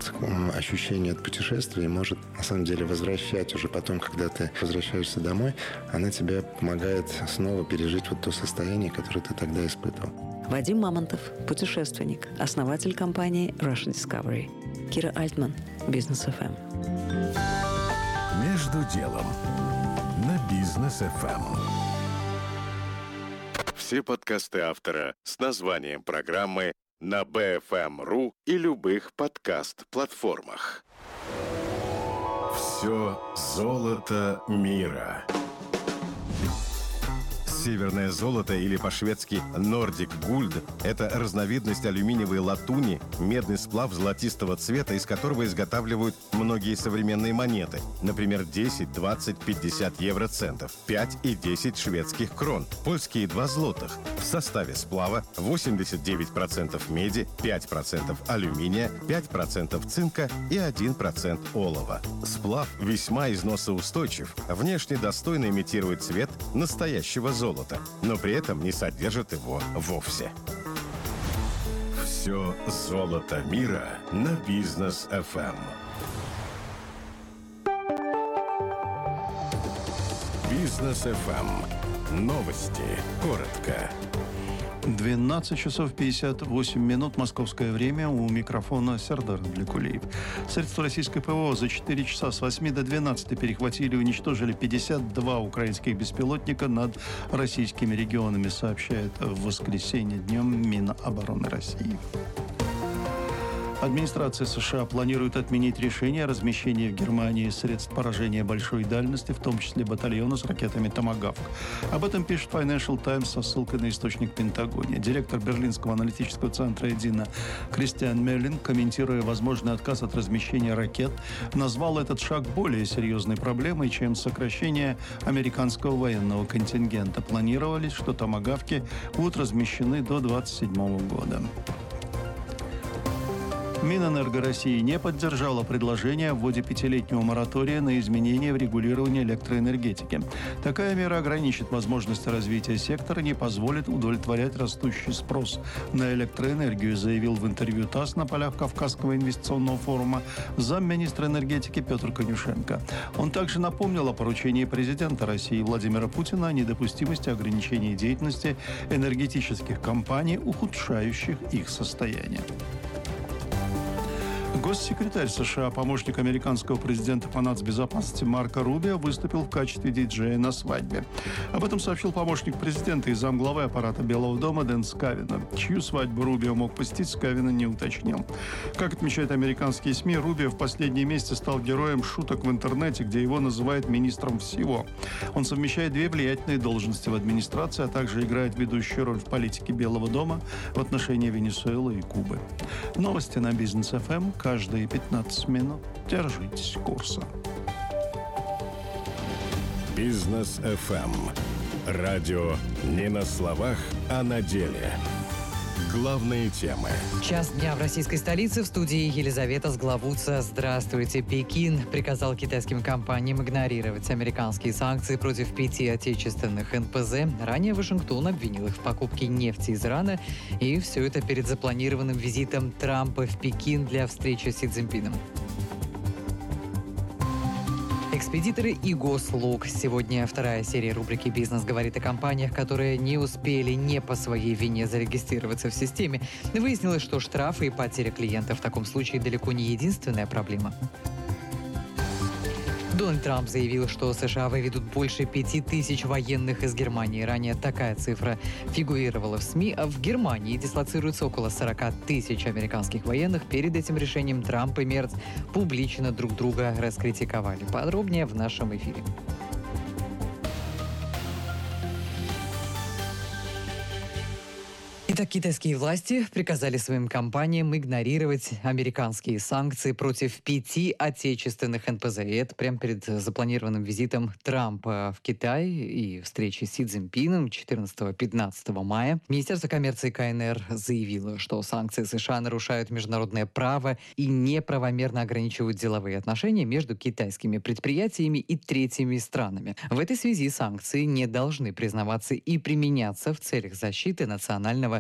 вот ощущение от путешествия может на самом деле возвращать уже потом, когда ты возвращаешься домой, она тебе помогает снова пережить вот то состояние, которое ты тогда испытывал. Вадим Мамонтов, путешественник, основатель компании Russian Discovery. Кира Альтман, Бизнес ФМ. Между делом на Бизнес ФМ. Все подкасты автора с названием программы на BFM.ru и любых подкаст-платформах. Все золото мира. Северное золото, или по-шведски Nordic Gold, это разновидность алюминиевой латуни, медный сплав золотистого цвета, из которого изготавливают многие современные монеты. Например, 10, 20, 50 евроцентов, 5 и 10 шведских крон, польские 2 злотых. В составе сплава 89% меди, 5% алюминия, 5% цинка и 1% олова. Сплав весьма износоустойчив, внешне достойно имитирует цвет настоящего золота, но при этом не содержит его вовсе. Все золото мира на Бизнес ФМ. Бизнес ФМ. Новости. Коротко. 12 часов 58 минут московское время. У микрофона Сердар Длекулеев. Средства российской ПВО за 4 часа с 8 до 12 перехватили и уничтожили 52 украинских беспилотника над российскими регионами, сообщает в воскресенье днем Минобороны России. Администрация США планирует отменить решение о размещении в Германии средств поражения большой дальности, в том числе батальона с ракетами «Томагавк». Об этом пишет Financial Times со ссылкой на источник в Пентагоне. Директор Берлинского аналитического центра «Эдина» Кристиан Меллин, комментируя возможный отказ от размещения ракет, назвал этот шаг более серьезной проблемой, чем сокращение американского военного контингента. Планировалось, что «Томагавки» будут размещены до 2027 года. Минэнерго России не поддержала предложение о вводе 5-летнего моратория на изменения в регулировании электроэнергетики. Такая мера ограничит возможности развития сектора, не позволит удовлетворять растущий спрос на электроэнергию, заявил в интервью ТАСС на полях Кавказского инвестиционного форума замминистра энергетики Петр Конюшенко. Он также напомнил о поручении президента России Владимира Путина о недопустимости ограничения деятельности энергетических компаний, ухудшающих их состояние. Госсекретарь США, помощник американского президента по нацбезопасности Марко Рубио выступил в качестве диджея на свадьбе. Об этом сообщил помощник президента и замглавы аппарата Белого дома Дэн Скавина. Чью свадьбу Рубио мог посетить, Скавина не уточнил. Как отмечают американские СМИ, Рубио в последние месяцы стал героем шуток в интернете, где его называют министром всего. Он совмещает 2 влиятельные должности в администрации, а также играет ведущую роль в политике Белого дома в отношении Венесуэлы и Кубы. Новости на Бизнес ФМ. Каждые 15 минут держитесь курса. Бизнес ФМ. Радио не на словах, а на деле. Главные темы. Час дня в российской столице. В студии Елизавета Сглавуца. Здравствуйте. Пекин приказал китайским компаниям игнорировать американские санкции против 5 отечественных НПЗ. Ранее Вашингтон обвинил их в покупке нефти из Ирана. И все это перед запланированным визитом Трампа в Пекин для встречи с Си Цзиньпином. Экспедиторы и Госслуг. Сегодня 2-я серия рубрики «Бизнес говорит» о компаниях, которые не успели не по своей вине зарегистрироваться в системе. Выяснилось, что штрафы и потеря клиентов в таком случае далеко не единственная проблема. Дональд Трамп заявил, что США выведут больше 5000 военных из Германии. Ранее такая цифра фигурировала в СМИ, а в Германии дислоцируется около 40 000 американских военных. Перед этим решением Трамп и Мерц публично друг друга раскритиковали. Подробнее в нашем эфире. Итак, китайские власти приказали своим компаниям игнорировать американские санкции против 5 отечественных НПЗ. И это прямо перед запланированным визитом Трампа в Китай и встречей с Си Цзиньпином 14-15 мая. Министерство коммерции КНР заявило, что санкции США нарушают международное право и неправомерно ограничивают деловые отношения между китайскими предприятиями и третьими странами. В этой связи санкции не должны признаваться и применяться в целях защиты национального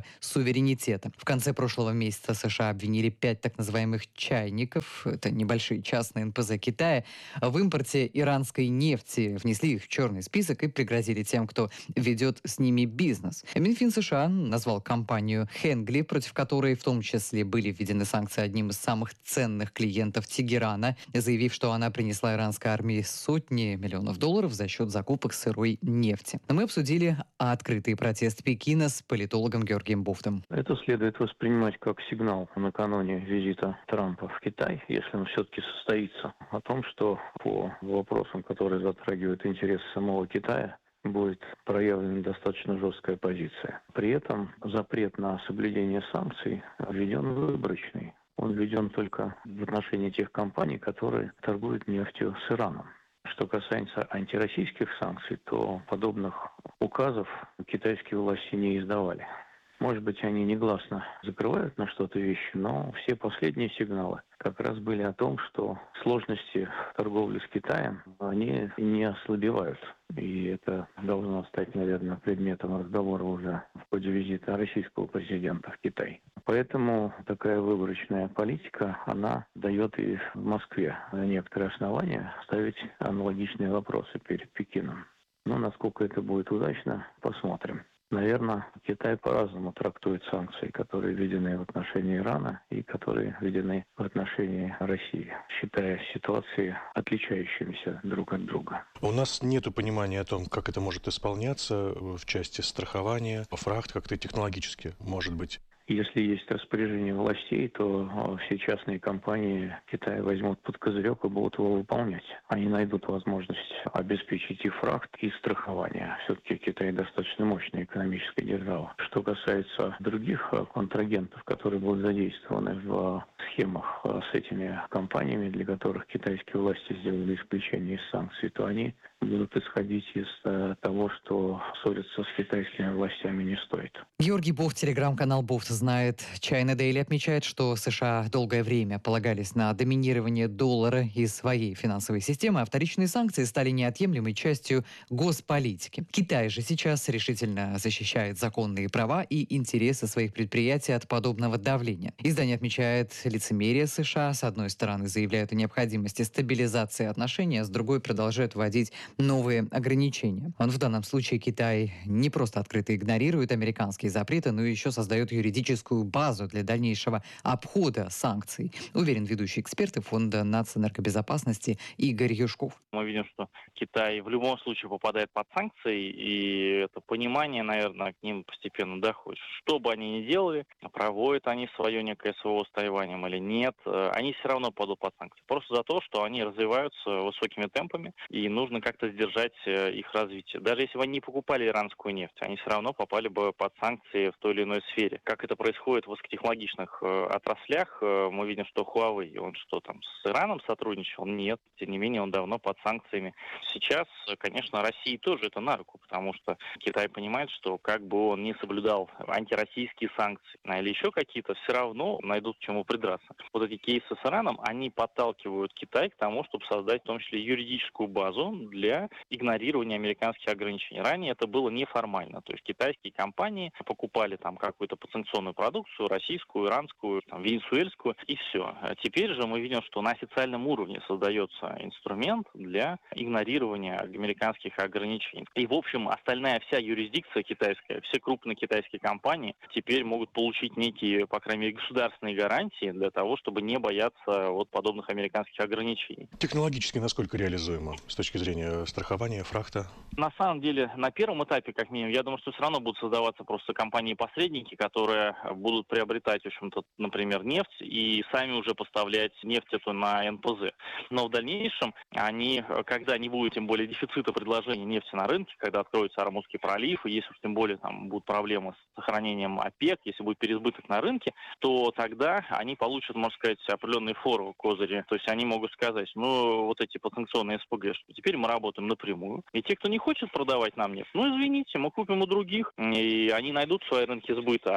суверенитета. В конце прошлого месяца США обвинили 5 так называемых «чайников», это небольшие частные НПЗ Китая, в импорте иранской нефти, внесли их в черный список и пригрозили тем, кто ведет с ними бизнес. Минфин США назвал компанию Хенгли, против которой в том числе были введены санкции, одним из самых ценных клиентов Тегерана, заявив, что она принесла иранской армии сотни миллионов долларов за счет закупок сырой нефти. Мы обсудили открытый протест Пекина с политологом Георгием Буфтом. Это следует воспринимать как сигнал накануне визита Трампа в Китай, если он все-таки состоится, о том, что по вопросам, которые затрагивают интересы самого Китая, будет проявлена достаточно жесткая позиция. При этом запрет на соблюдение санкций введен выборочный. Он введен только в отношении тех компаний, которые торгуют нефтью с Ираном. Что касается антироссийских санкций, то подобных указов китайские власти не издавали. Может быть, они негласно закрывают на что-то вещи, но все последние сигналы как раз были о том, что сложности в торговле с Китаем, они не ослабевают. И это должно стать, наверное, предметом разговора уже в ходе визита российского президента в Китай. Поэтому такая выборочная политика, она дает и в Москве некоторые основания ставить аналогичные вопросы перед Пекином. Но насколько это будет удачно, посмотрим. Наверное, Китай по-разному трактует санкции, которые введены в отношении Ирана и которые введены в отношении России, считая ситуации отличающимися друг от друга. У нас нет понимания о том, как это может исполняться в части страхования, фрахт, как-то технологически, может быть. Если есть распоряжение властей, то все частные компании Китая возьмут под козырек и будут его выполнять. Они найдут возможность обеспечить и фрахт, и страхование. Все-таки Китай достаточно мощная экономическая держава. Что касается других контрагентов, которые будут задействованы в схемах с этими компаниями, для которых китайские власти сделали исключение из санкций, то они будут исходить из того, что ссориться с китайскими властями не стоит. Георгий Буфт, телеграм-канал Буфт знает. China Daily отмечает, что США долгое время полагались на доминирование доллара и своей финансовой системы, а вторичные санкции стали неотъемлемой частью госполитики. Китай же сейчас решительно защищает законные права и интересы своих предприятий от подобного давления. Издание отмечает лицемерие США. С одной стороны, заявляют о необходимости стабилизации отношений, а с другой продолжают вводить новые ограничения. В данном случае Китай не просто открыто игнорирует американские запреты, но еще создает юридическую базу для дальнейшего обхода санкций, уверен ведущий эксперт Фонда нацэнергобезопасности Игорь Юшков. Мы видим, что Китай в любом случае попадает под санкции, и это понимание, наверное, к ним постепенно доходит. Что бы они ни делали, проводят они свое некое СВО с Тайванем или нет, они все равно падут под санкции. Просто за то, что они развиваются высокими темпами, и нужно как-то сдержать их развитие. Даже если бы они не покупали иранскую нефть, они все равно попали бы под санкции в той или иной сфере. Как это происходит в высокотехнологичных отраслях, мы видим, что Huawei, он что там, с Ираном сотрудничал? Нет. Тем не менее, он давно под санкциями. Сейчас, конечно, России тоже это на руку, потому что Китай понимает, что как бы он не соблюдал антироссийские санкции или еще какие-то, все равно найдут к чему придраться. Вот эти кейсы с Ираном, они подталкивают Китай к тому, чтобы создать в том числе юридическую базу для игнорирования американских ограничений. Ранее это было неформально. То есть китайские компании покупали там какую-то подсанкционную продукцию, российскую, иранскую, там, венесуэльскую, и все. Теперь же мы видим, что на официальном уровне создается инструмент для игнорирования американских ограничений. И, в общем, остальная вся юрисдикция китайская, все крупные китайские компании теперь могут получить некие, по крайней мере, государственные гарантии для того, чтобы не бояться вот подобных американских ограничений. Технологически насколько реализуемо с точки зрения страхования, фрахта? На самом деле, на первом этапе, как минимум, я думаю, что все равно будут создаваться просто компании-посредники, которые будут приобретать, в общем-то, например, нефть и сами уже поставлять нефть эту на НПЗ. Но в дальнейшем они, когда не будет тем более дефицита предложения нефти на рынке, когда откроется Ормузский пролив, и если уж тем более там будут проблемы с сохранением ОПЕК, если будет переизбыток на рынке, то тогда они получат, можно сказать, определенные форы, козыри. То есть они могут сказать, ну, вот эти потенциальные СПГ, что теперь мы работаем напрямую. И те, кто не хочет продавать нам нефть, ну, извините, мы купим у других, и они найдут свои рынки сбыта, а вы нет.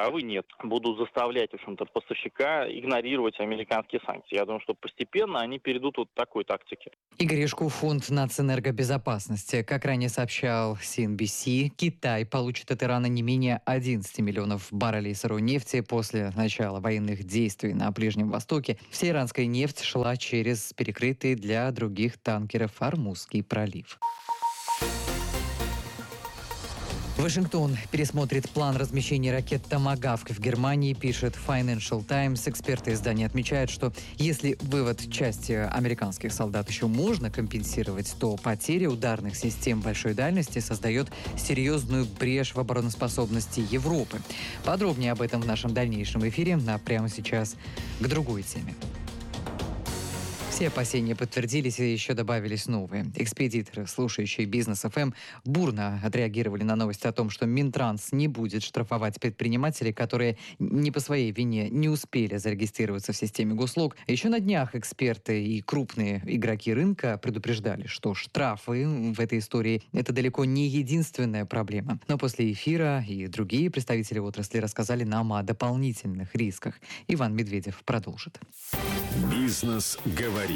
будут заставлять, в общем-то, поставщика игнорировать американские санкции. Я думаю, что постепенно они перейдут вот к такой тактике. Игорь Ешков, Фонд нацэнергобезопасности. Как ранее сообщал CNBC, Китай получит от Ирана не менее 11 миллионов баррелей сырой нефти после начала военных действий на Ближнем Востоке. Вся иранская нефть шла через перекрытый для других танкеров Ормузский пролив. Вашингтон пересмотрит план размещения ракет «Томагавк» в Германии, пишет Financial Times. Эксперты издания отмечают, что если вывод части американских солдат еще можно компенсировать, то потеря ударных систем большой дальности создает серьезную брешь в обороноспособности Европы. Подробнее об этом в нашем дальнейшем эфире, а прямо сейчас к другой теме. Все опасения подтвердились и еще добавились новые. Экспедиторы, слушающие Бизнес ФМ, бурно отреагировали на новость о том, что Минтранс не будет штрафовать предпринимателей, которые не по своей вине не успели зарегистрироваться в системе госуслуг. Еще на днях эксперты и крупные игроки рынка предупреждали, что штрафы в этой истории – это далеко не единственная проблема. Но после эфира и другие представители отрасли рассказали нам о дополнительных рисках. Иван Медведев продолжит. Бизнес говорит.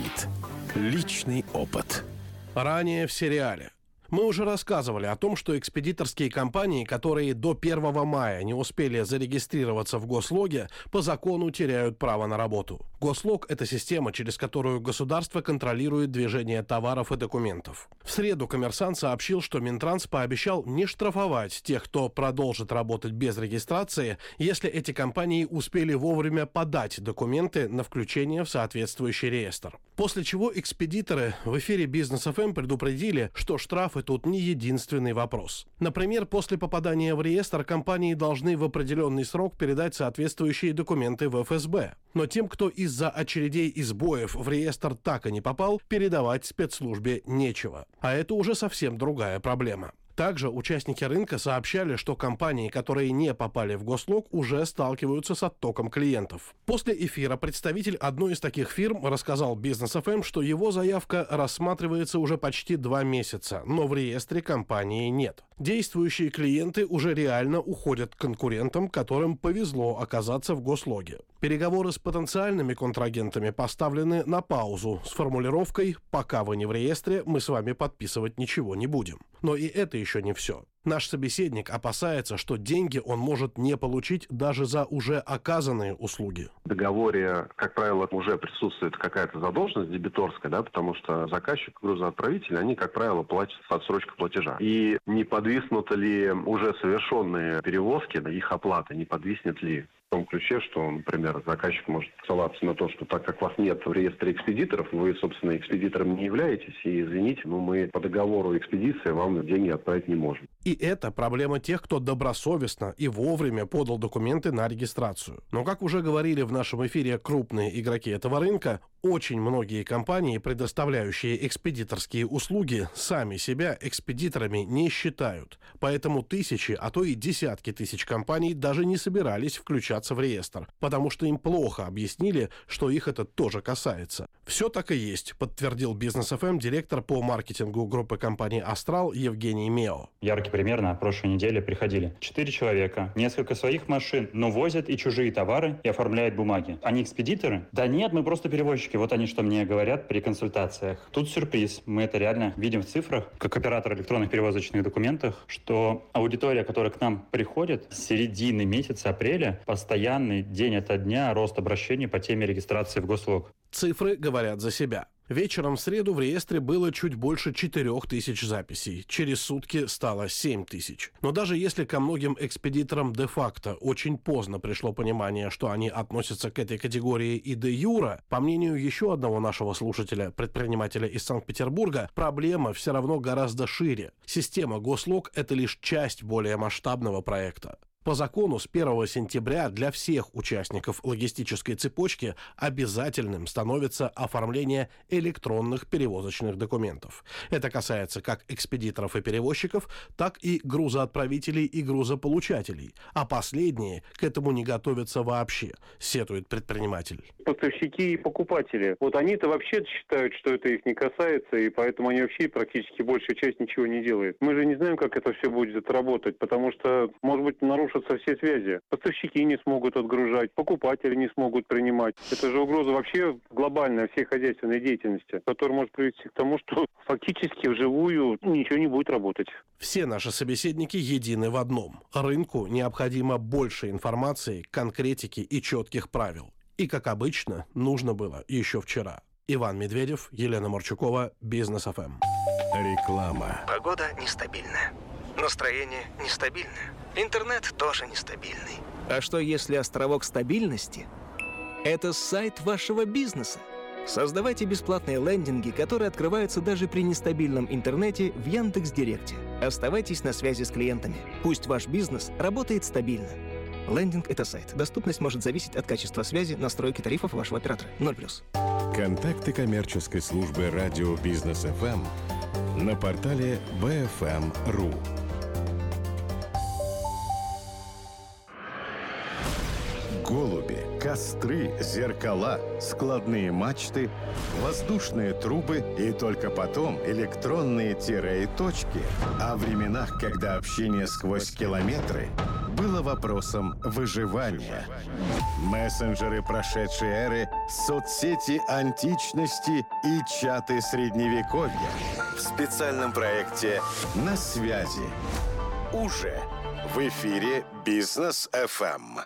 Личный опыт. Ранее в сериале. Мы уже рассказывали о том, что экспедиторские компании, которые до 1 мая не успели зарегистрироваться в Гослоге, по закону теряют право на работу. Гослог – это система, через которую государство контролирует движение товаров и документов. В среду «Коммерсант» сообщил, что Минтранс пообещал не штрафовать тех, кто продолжит работать без регистрации, если эти компании успели вовремя подать документы на включение в соответствующий реестр. После чего экспедиторы в эфире Бизнес ФМ предупредили, что штрафы тут не единственный вопрос. Например, после попадания в реестр компании должны в определенный срок передать соответствующие документы в ФСБ. Но тем, кто из-за очередей и сбоев в реестр так и не попал, передавать спецслужбе нечего. А это уже совсем другая проблема. Также участники рынка сообщали, что компании, которые не попали в Гослог, уже сталкиваются с оттоком клиентов. После эфира представитель одной из таких фирм рассказал Бизнес ФМ, что его заявка рассматривается уже почти 2 месяца, но в реестре компании нет. Действующие клиенты уже реально уходят к конкурентам, которым повезло оказаться в Гослоге. Переговоры с потенциальными контрагентами поставлены на паузу с формулировкой «пока вы не в реестре, мы с вами подписывать ничего не будем». Но и это еще не все. Наш собеседник опасается, что деньги он может не получить даже за уже оказанные услуги. В договоре, как правило, уже присутствует какая-то задолженность дебиторская, да, потому что заказчик, грузоотправитель, они, как правило, платят отсрочку платежа. И не подвиснут ли уже совершенные перевозки, их оплата, не подвиснет ли в том ключе, что, например, заказчик может ссылаться на то, что так как вас нет в реестре экспедиторов, вы, собственно, экспедитором не являетесь, и, извините, но мы по договору экспедиции вам деньги отправить не можем. И это проблема тех, кто добросовестно и вовремя подал документы на регистрацию. Но, как уже говорили в нашем эфире крупные игроки этого рынка, очень многие компании, предоставляющие экспедиторские услуги, сами себя экспедиторами не считают. Поэтому тысячи, а то и десятки тысяч компаний даже не собирались включаться в реестр, потому что им плохо объяснили, что их это тоже касается. Все так и есть, подтвердил Бизнес ФМ директор по маркетингу группы компании «Астрал» Евгений Мео. Яркий пример: на прошлой неделе приходили 4 человека, несколько своих машин, но возят и чужие товары и оформляют бумаги. Они экспедиторы? Да нет, мы просто перевозчики. Вот они что мне говорят при консультациях. Тут сюрприз. Мы это реально видим в цифрах, как оператор электронных перевозочных документов, что аудитория, которая к нам приходит, с середины месяца апреля постоянный день ото дня рост обращений по теме регистрации в Гослог. Цифры говорят за себя. Вечером в среду в реестре было чуть больше 4000 записей. Через сутки стало 7000. Но даже если ко многим экспедиторам де-факто очень поздно пришло понимание, что они относятся к этой категории и де-юра, по мнению еще одного нашего слушателя, предпринимателя из Санкт-Петербурга, проблема все равно гораздо шире. Система Гослог – это лишь часть более масштабного проекта. По закону с 1 сентября для всех участников логистической цепочки обязательным становится оформление электронных перевозочных документов. Это касается как экспедиторов и перевозчиков, так и грузоотправителей и грузополучателей. А последние к этому не готовятся вообще, сетует предприниматель. Поставщики и покупатели. Вот они-то вообще считают, что это их не касается, и поэтому они вообще практически большая часть ничего не делает. Мы же не знаем, как это все будет работать, потому что, может быть, нарушить нарушатся все связи. Поставщики не смогут отгружать, покупатели не смогут принимать. Это же угроза вообще глобальная всей хозяйственной деятельности, которая может привести к тому, что фактически вживую ничего не будет работать. Все наши собеседники едины в одном. Рынку необходимо больше информации, конкретики и четких правил. И, как обычно, нужно было еще вчера. Иван Медведев, Елена Марчукова, Бизнес ФМ. Реклама. Погода нестабильная. Настроение нестабильное. Интернет тоже нестабильный. А что если островок стабильности – это сайт вашего бизнеса? Создавайте бесплатные лендинги, которые открываются даже при нестабильном интернете в Яндекс.Директе. Оставайтесь на связи с клиентами. Пусть ваш бизнес работает стабильно. Лендинг – это сайт. Доступность может зависеть от качества связи, настройки тарифов вашего оператора. 0+. Контакты коммерческой службы радио Бизнес ФМ на портале bfm.ru. Голуби, костры, зеркала, складные мачты, воздушные трубы и только потом электронные тире и точки. О временах, когда общение сквозь километры было вопросом выживания. Мессенджеры прошедшей эры, соцсети античности и чаты средневековья. В специальном проекте «На связи». Уже в эфире Бизнес ФМ.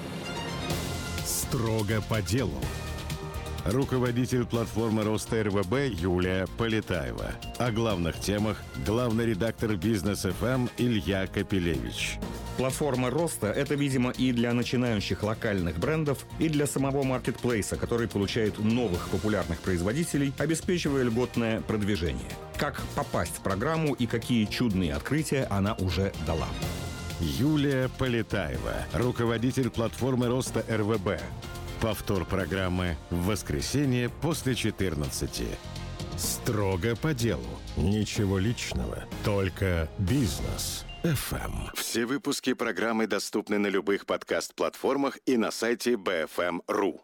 Строго по делу. Руководитель платформы роста РВБ Юлия Полетаева. О главных темах главный редактор Бизнес ФМ Илья Капелевич. Платформа роста — это, видимо, и для начинающих локальных брендов, и для самого маркетплейса, который получает новых популярных производителей, обеспечивая льготное продвижение. Как попасть в программу и какие чудные открытия она уже дала. Юлия Полетаева, руководитель платформы роста РВБ. Повтор программы в воскресенье после 14. Строго по делу. Ничего личного, только бизнес. ФМ. Все выпуски программы доступны на любых подкаст-платформах и на сайте bfm.ru.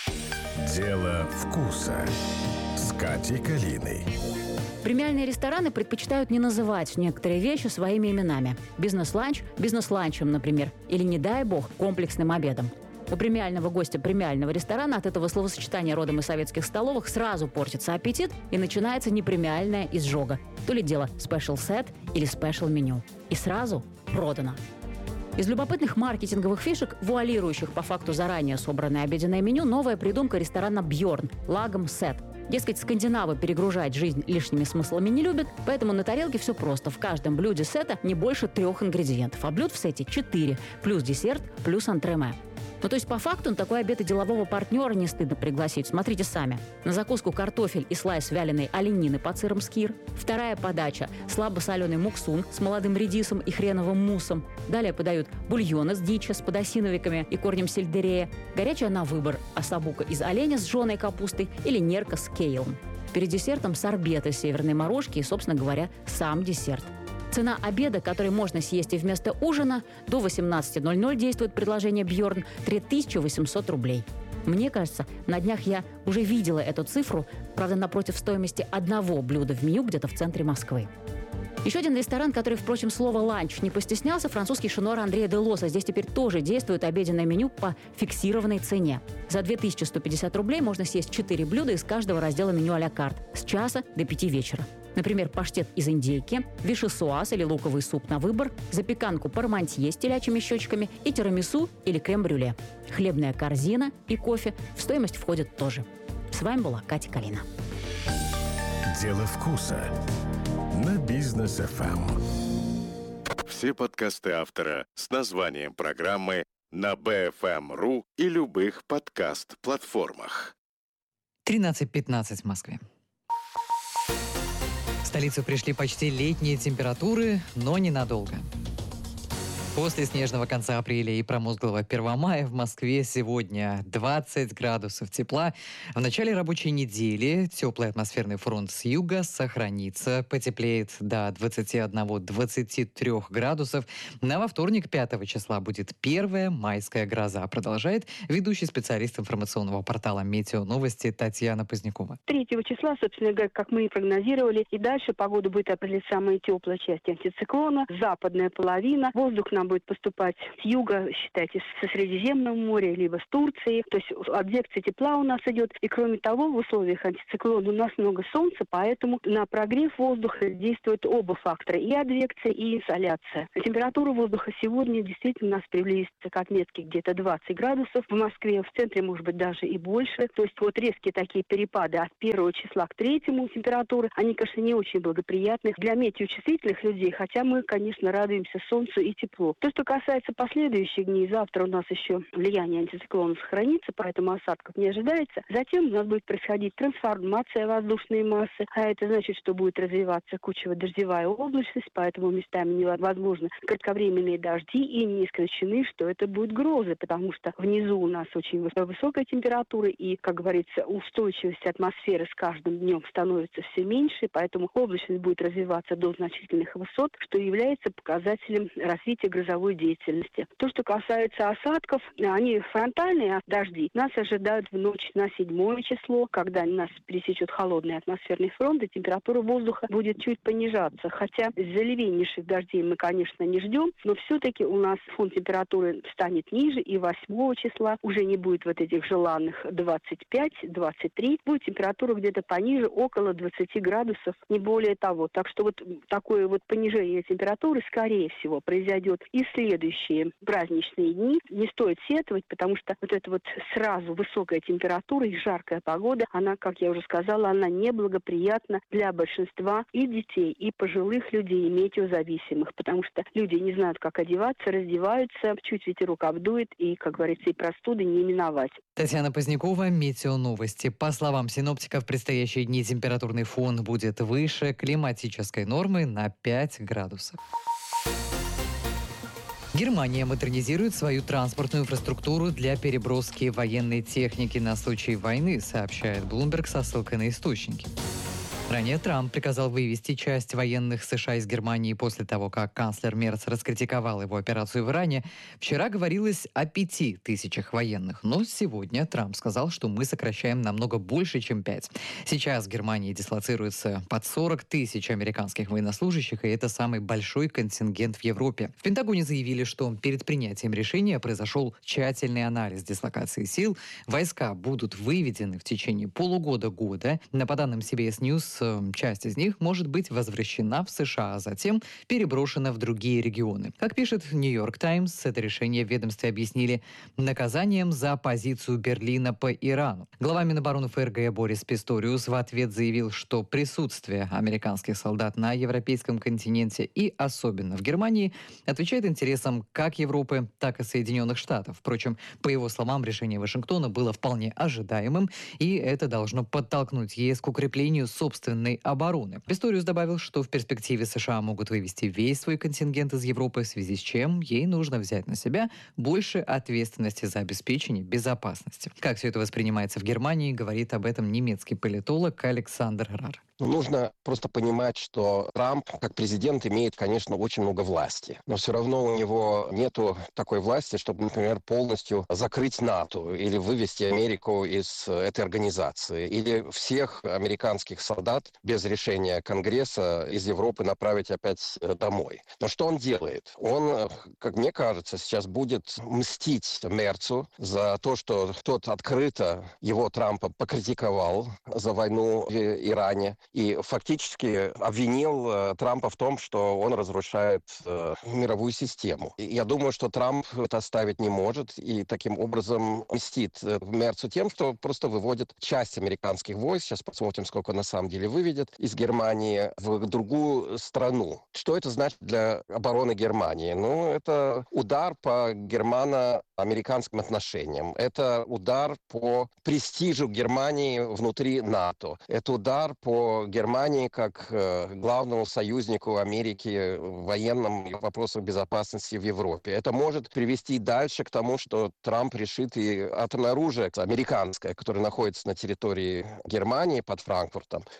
Дело вкуса с Катей Калиной. Премиальные рестораны предпочитают не называть некоторые вещи своими именами. Бизнес-ланч – бизнес-ланчем, например. Или, не дай бог, комплексным обедом. У премиального гостя премиального ресторана от этого словосочетания родом из советских столовых сразу портится аппетит и начинается непремиальная изжога. То ли дело спешл-сет или спешл-меню. И сразу продано. Из любопытных маркетинговых фишек, вуалирующих по факту заранее собранное обеденное меню, новая придумка ресторана «Бьорн» – лагом сет. Дескать, скандинавы перегружать жизнь лишними смыслами не любят, поэтому на тарелке все просто. В каждом блюде сета не больше 3 ингредиентов, а блюд в сете 4, плюс десерт, плюс антреме. Ну, то есть, по факту, на такой обед и делового партнера не стыдно пригласить. Смотрите сами. На закуску картофель и слайс вяленой оленины под сыром скир. Вторая подача – слабосоленый муксун с молодым редисом и хреновым муссом. Далее подают бульон из дичи с подосиновиками и корнем сельдерея. Горячая на выбор – осабука из оленя с жженой капустой или нерка с кейлом. Перед десертом сорбет из северной морожки и, собственно говоря, сам десерт. Цена обеда, который можно съесть и вместо ужина, до 18:00 действует предложение «Бьорн» – 3800 рублей. Мне кажется, на днях я уже видела эту цифру, правда, напротив стоимости одного блюда в меню где-то в центре Москвы. Еще один ресторан, который, впрочем, слово «ланч» не постеснялся, французский шинуар Андрея Делоса. Здесь теперь тоже действует обеденное меню по фиксированной цене. За 2150 рублей можно съесть 4 блюда из каждого раздела меню а-ля карт с часа до 5 вечера. Например, паштет из индейки, вишесуаз или луковый суп на выбор, запеканку пармантье с телячьими щечками и тирамису или крем-брюле. Хлебная корзина и кофе в стоимость входят тоже. С вами была Катя Калина. Дело вкуса на Бизнес ФМ. Все подкасты автора с названием программы на bfm.ru и любых подкаст-платформах. 13:15 в Москве. В столицу пришли почти летние температуры, но ненадолго. После снежного конца апреля и промозглого 1 мая в Москве сегодня 20 градусов тепла. В начале рабочей недели теплый атмосферный фронт с юга сохранится. Потеплеет до 21-23 градусов. Во вторник, 5 числа, будет первая майская гроза. Продолжает ведущий специалист информационного портала «Метео Новости» Татьяна Позднякова. 3 числа, собственно говоря, как мы и прогнозировали, и дальше погода будет определять самые теплые части антициклона, западная половина. Воздух нам будет поступать с юга, считайте, со Средиземного моря, либо с Турции. То есть адвекция тепла у нас идет. И кроме того, в условиях антициклона у нас много солнца, поэтому на прогрев воздуха действуют оба фактора. И адвекция, и инсоляция. Температура воздуха сегодня действительно у нас приблизится к отметке где-то 20 градусов. В Москве, в центре, может быть, даже и больше. То есть вот резкие такие перепады от 1 числа к 3 температуры, они, конечно, не очень благоприятны для метеочувствительных людей, хотя мы, конечно, радуемся солнцу и теплу. То, что касается последующих дней, завтра у нас еще влияние антициклона сохранится, поэтому осадков не ожидается. Затем у нас будет происходить трансформация воздушной массы, а это значит, что будет развиваться кучево-дождевая облачность, поэтому местами невозможны кратковременные дожди, и не исключены, что это будут грозы, потому что внизу у нас очень высокая температура, и, как говорится, устойчивость атмосферы с каждым днем становится все меньше, поэтому облачность будет развиваться до значительных высот, что является показателем развития грозовой деятельности. То, что касается осадков, они фронтальные дожди нас ожидают в ночь на 7 число, когда нас пересечет холодный атмосферный фронт, и температура воздуха будет чуть понижаться. Хотя заливейнейших дождей мы, конечно, не ждем, но все-таки у нас фон температуры станет ниже, и 8 числа уже не будет вот этих желанных 25-23, будет температура где-то пониже, около 20 градусов, не более того. Так что вот такое вот понижение температуры, скорее всего, произойдет и следующие праздничные дни. Не стоит сетовать, потому что вот эта вот сразу высокая температура и жаркая погода, она, как я уже сказала, она неблагоприятна для большинства и детей, и пожилых людей, и метеозависимых, потому что люди не знают, как одеваться, раздеваются, чуть ветерок обдует, и, как говорится, и простуды не миновать. Татьяна Позднякова, Метеоновости. По словам синоптиков, в предстоящие дни температурный фон будет выше климатической нормы на 5 градусов. Германия модернизирует свою транспортную инфраструктуру для переброски военной техники на случай войны, сообщает Bloomberg со ссылкой на источники. Ранее Трамп приказал вывести часть военных США из Германии после того, как канцлер Мерц раскритиковал его операцию в Иране. Вчера говорилось о 5000 военных, но сегодня Трамп сказал, что мы сокращаем намного больше, чем 5. Сейчас в Германии дислоцируется под 40 тысяч американских военнослужащих, и это самый большой контингент в Европе. В Пентагоне заявили, что перед принятием решения произошел тщательный анализ дислокации сил. Войска будут выведены в течение полугода-года. По данным CBS News, часть из них может быть возвращена в США, а затем переброшена в другие регионы. Как пишет Нью-Йорк Таймс, это решение в ведомстве объяснили наказанием за позицию Берлина по Ирану. Глава Минобороны ФРГ Борис Писториус в ответ заявил, что присутствие американских солдат на европейском континенте и особенно в Германии отвечает интересам как Европы, так и Соединенных Штатов. Впрочем, по его словам, решение Вашингтона было вполне ожидаемым, и это должно подтолкнуть ЕС к укреплению собственной обороны. Писториус добавил, что в перспективе США могут вывести весь свой контингент из Европы, в связи с чем ей нужно взять на себя больше ответственности за обеспечение безопасности. Как все это воспринимается в Германии, говорит об этом немецкий политолог Александр Рар. Нужно просто понимать, что Трамп, как президент, имеет, конечно, очень много власти. Но все равно у него нету такой власти, чтобы, например, полностью закрыть НАТО или вывести Америку из этой организации. Или всех американских солдат без решения Конгресса из Европы направить опять домой. Но что он делает? Он, как мне кажется, сейчас будет мстить Мерцу за то, что тот открыто его, Трампа, покритиковал за войну в Иране. И фактически обвинил Трампа в том, что он разрушает мировую систему. И я думаю, что Трамп это оставить не может, и таким образом мстит Мерцу тем, что просто выводит часть американских войск, сейчас посмотрим, сколько на самом деле выведет, из Германии в другую страну. Что это значит для обороны Германии? Ну, это удар по германо-американским отношениям. Это удар по престижу Германии внутри НАТО. Это удар по Германии как главному союзнику Америки в военном и вопросах безопасности в Европе. Это может привести дальше к тому, что Трамп решит и атомное оружие американское, которое находится на территории Германии под Франкфуртом,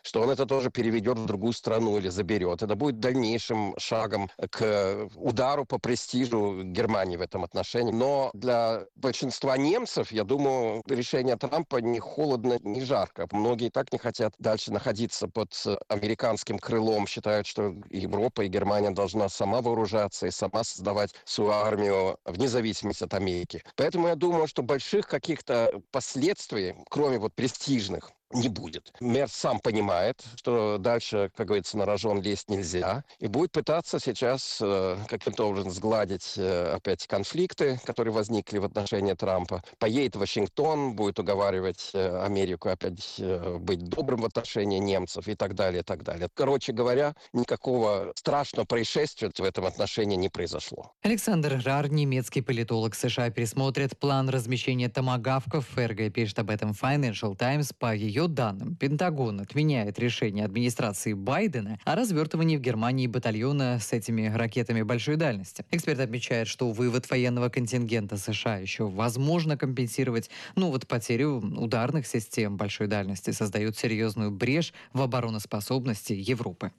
что он это тоже переведет в другую страну или заберет. Это будет дальнейшим шагом к удару по престижу Германии в этом отношении. Но для большинства немцев, я думаю, решение Трампа не холодно, не жарко. Многие и так не хотят дальше находиться под американским крылом, считают, что Европа и Германия должна сама вооружаться и сама создавать свою армию вне зависимости от Америки. Поэтому я думаю, что больших каких-то последствий, кроме вот престижных, не будет. Мерц сам понимает, что дальше, как говорится, на рожон лезть нельзя, и будет пытаться сейчас каким-то образом сгладить опять конфликты, которые возникли в отношении Трампа. Поедет в Вашингтон, будет уговаривать Америку опять быть добрым в отношении немцев и так далее, и так далее. Короче говоря, никакого страшного происшествия в этом отношении не произошло. Александр Рар, немецкий политолог. США пересмотрят план размещения томагавков. ФРГ пишет об этом Financial Times. По ее данным, Пентагон отменяет решение администрации Байдена о развертывании в Германии батальона с этими ракетами большой дальности. Эксперт отмечает, что вывод военного контингента США еще возможно компенсировать, потерю ударных систем большой дальности создает серьезную брешь в обороноспособности Европы.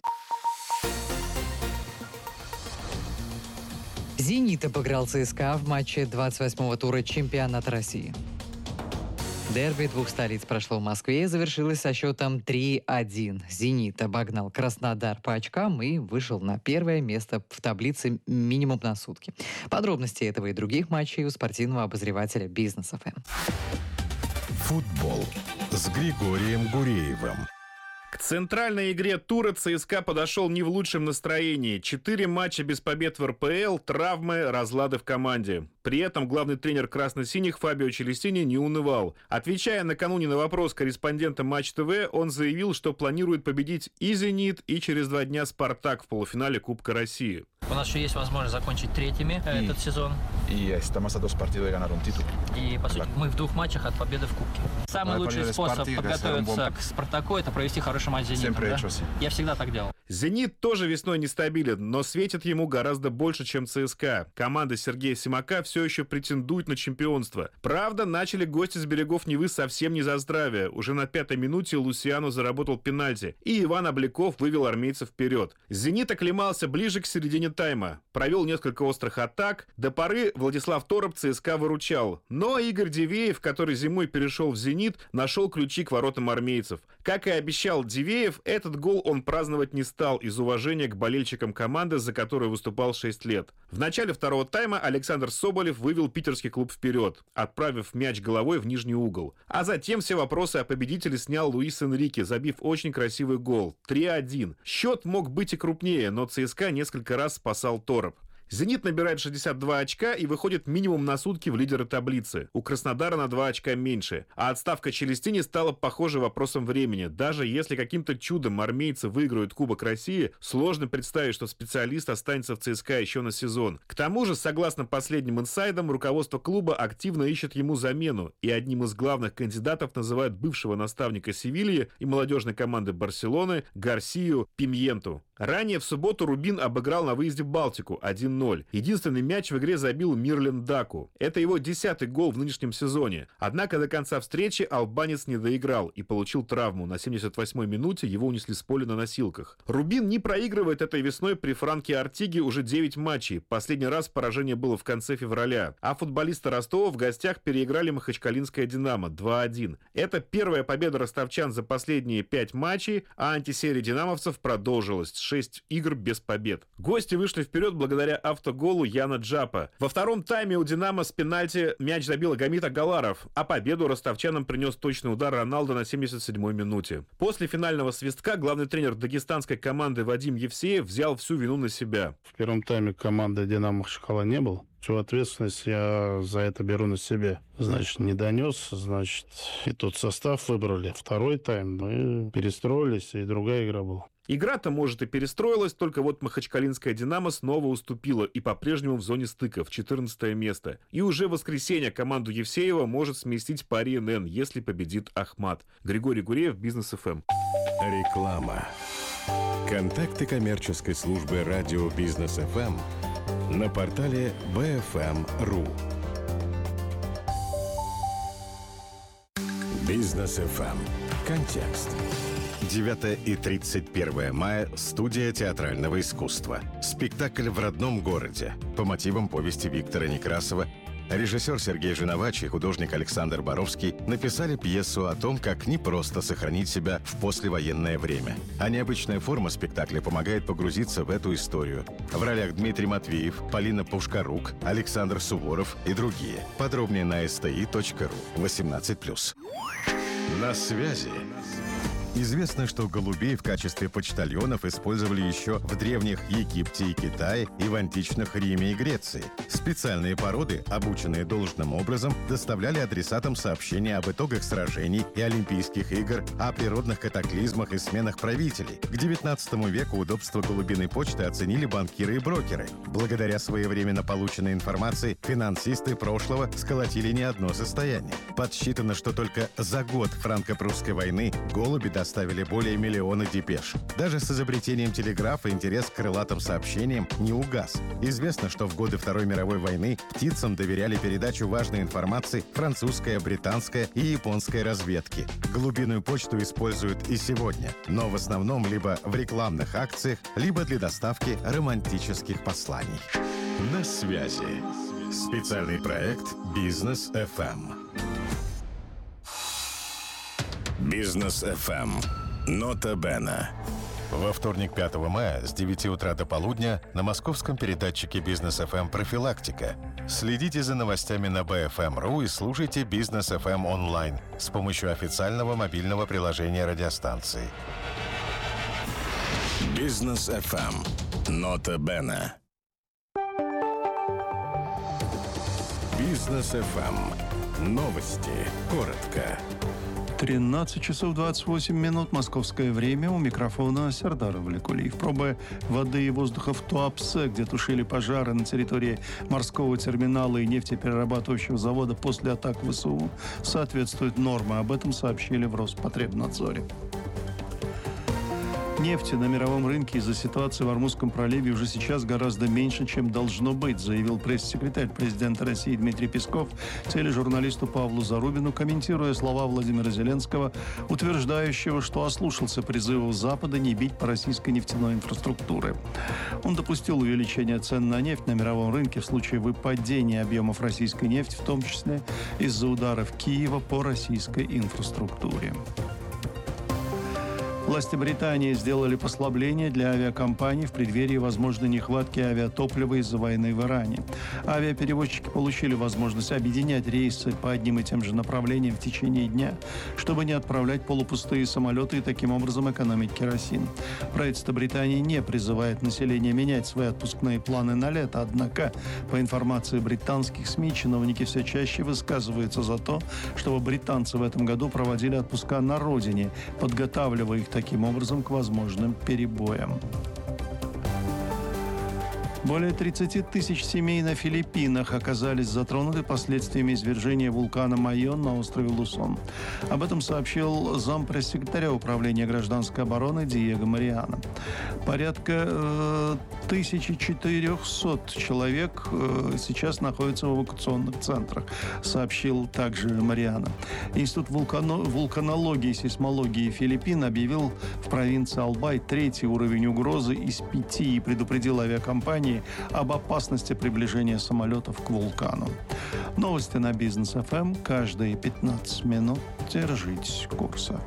«Зенит» обыграл ЦСКА в матче 28-го тура чемпионата России. Дерби двух столиц прошло в Москве и завершилось со счетом 3-1. «Зенит» обогнал Краснодар по очкам и вышел на первое место в таблице минимум на сутки. Подробности этого и других матчей у спортивного обозревателя «Бизнес ФМ». Футбол с Григорием Гуреевым. К центральной игре тура ЦСКА подошел не в лучшем настроении. 4 матча без побед в РПЛ, травмы, разлады в команде. При этом главный тренер красно-синих Фабио Челестини не унывал. Отвечая накануне на вопрос корреспондента Матч ТВ, он заявил, что планирует победить и «Зенит», и через 2 дня «Спартак» в полуфинале Кубка России. У нас еще есть возможность закончить третьими этот сезон. И по сути мы в 2 матчах от победы в Кубке. Самый лучший способ подготовиться к «Спартаку» — это провести хороший матч с «Зенитом». Да? Я всегда так делал. «Зенит» тоже весной нестабилен, но светит ему гораздо больше, чем ЦСКА. Команда Сергея Симака все еще претендует на чемпионство. Правда, начали гости с берегов Невы совсем не за здравие. Уже на 5-й минуте Лусиано заработал пенальти, и Иван Обликов вывел армейцев вперед. «Зенит» оклемался ближе к середине тайма. Провел несколько острых атак. До поры Владислав Тороп ЦСКА выручал. Но Игорь Дивеев, который зимой перешел в «Зенит», нашел ключи к воротам армейцев. Как и обещал Дивеев, этот гол он праздновать не стал из уважения к болельщикам команды, за которую выступал 6 лет. В начале второго тайма Александр Соболев вывел питерский клуб вперед, отправив мяч головой в нижний угол. А затем все вопросы о победителе снял Луис Энрике, забив очень красивый гол. 3-1. Счет мог быть и крупнее, но ЦСКА несколько раз спасал Тороп. «Зенит» набирает 62 очка и выходит минимум на сутки в лидеры таблицы. У Краснодара на 2 очка меньше. А отставка Челестини стала, похоже, вопросом времени. Даже если каким-то чудом армейцы выиграют Кубок России, сложно представить, что специалист останется в ЦСКА еще на сезон. К тому же, согласно последним инсайдам, руководство клуба активно ищет ему замену. И одним из главных кандидатов называют бывшего наставника Севильи и молодежной команды Барселоны Гарсию Пимьенту. Ранее в субботу Рубин обыграл на выезде Балтику 1-0. Единственный мяч в игре забил Мирлен Даку. Это его 10-й гол в нынешнем сезоне. Однако до конца встречи албанец не доиграл и получил травму. На 78-й минуте его унесли с поля на носилках. Рубин не проигрывает этой весной при Франке Артиге уже 9 матчей. Последний раз поражение было в конце февраля. А футболисты Ростова в гостях переиграли Махачкалинское «Динамо» 2-1. Это первая победа ростовчан за последние 5 матчей, а антисерия динамовцев продолжилась. 6 игр без побед. Гости вышли вперед благодаря автоголу Яна Джапа. Во втором тайме у «Динамо» с пенальти мяч забил Агамит Агаларов, а победу ростовчанам принес точный удар Роналдо на 77-й минуте. После финального свистка главный тренер дагестанской команды Вадим Евсеев взял всю вину на себя. В первом тайме команды «Динамо» Махачкала не было. Всю ответственность я за это беру на себя. Значит, не донес, значит, и тот состав выбрали. Второй тайм мы перестроились, и другая игра была. Игра-то, может, и перестроилась, только вот Махачкалинская «Динамо» снова уступила и по-прежнему в зоне стыка, в 14 место. И уже в воскресенье команду Евсеева может сместить пари НН, если победит Ахмат. Григорий Гуреев, Бизнес ФМ. Реклама. Контакты коммерческой службы радио Бизнес ФМ на портале BFM.ru. Бизнес ФМ. Контекст. 9 и 31 мая. Студия театрального искусства. Спектакль в родном городе. По мотивам повести Виктора Некрасова. Режиссер Сергей Жиновач и художник Александр Боровский написали пьесу о том, как непросто сохранить себя в послевоенное время. А необычная форма спектакля помогает погрузиться в эту историю. В ролях Дмитрий Матвеев, Полина Пушкарук, Александр Суворов и другие. Подробнее на sti.ru. 18+. На связи. Известно, что голубей в качестве почтальонов использовали еще в древних Египте и Китае и в античных Риме и Греции. Специальные породы, обученные должным образом, доставляли адресатам сообщения об итогах сражений и Олимпийских игр, о природных катаклизмах и сменах правителей. К XIX веку удобство голубиной почты оценили банкиры и брокеры. Благодаря своевременно полученной информации финансисты прошлого сколотили не одно состояние. Подсчитано, что только за год франко-прусской войны голуби доставили более миллиона депеш. Даже с изобретением телеграфа интерес к крылатым сообщениям не угас. Известно, что в годы Второй мировой войны птицам доверяли передачу важной информации французская, британская и японская разведки. Голубиную почту используют и сегодня, но в основном либо в рекламных акциях, либо для доставки романтических посланий. На связи. Специальный проект «Бизнес FM». Бизнес FM. Нота Бена. Во вторник, 5 мая, с 9 утра до полудня на московском передатчике Бизнес FM «Профилактика». Следите за новостями на BFM.ru и слушайте Бизнес FM онлайн с помощью официального мобильного приложения радиостанции. Бизнес FM. Нота Бена. Бизнес FM. Новости. Коротко. 13 часов 28 минут московское время. У микрофона Сердар Валикулиев. Пробы воды и воздуха в Туапсе, где тушили пожары на территории морского терминала и нефтеперерабатывающего завода после атак ВСУ, соответствуют нормам. Об этом сообщили в Роспотребнадзоре. Нефти на мировом рынке из-за ситуации в Ормузском проливе уже сейчас гораздо меньше, чем должно быть, заявил пресс-секретарь президента России Дмитрий Песков тележурналисту Павлу Зарубину, комментируя слова Владимира Зеленского, утверждающего, что ослушался призывов Запада не бить по российской нефтяной инфраструктуре. Он допустил увеличение цен на нефть на мировом рынке в случае выпадения объемов российской нефти, в том числе из-за ударов Киева по российской инфраструктуре. Власти Британии сделали послабление для авиакомпаний в преддверии возможной нехватки авиатоплива из-за войны в Иране. Авиаперевозчики получили возможность объединять рейсы по одним и тем же направлениям в течение дня, чтобы не отправлять полупустые самолеты и таким образом экономить керосин. Правительство Британии не призывает население менять свои отпускные планы на лето, однако, по информации британских СМИ, чиновники все чаще высказываются за то, чтобы британцы в этом году проводили отпуска на родине, подготавливая их таким образом к возможным перебоям. Более 30 тысяч семей на Филиппинах оказались затронуты последствиями извержения вулкана Майон на острове Лусон. Об этом сообщил зампресс-секретаря Управления гражданской обороны Диего Мариано. Порядка 1400 человек сейчас находятся в эвакуационных центрах, сообщил также Мариано. Институт вулканологии и сейсмологии Филиппин объявил в провинции Албай 3-й уровень угрозы из 5 и предупредил авиакомпании об опасности приближения самолетов к вулкану. Новости на Бизнес ФМ каждые 15 минут. Держитесь курса.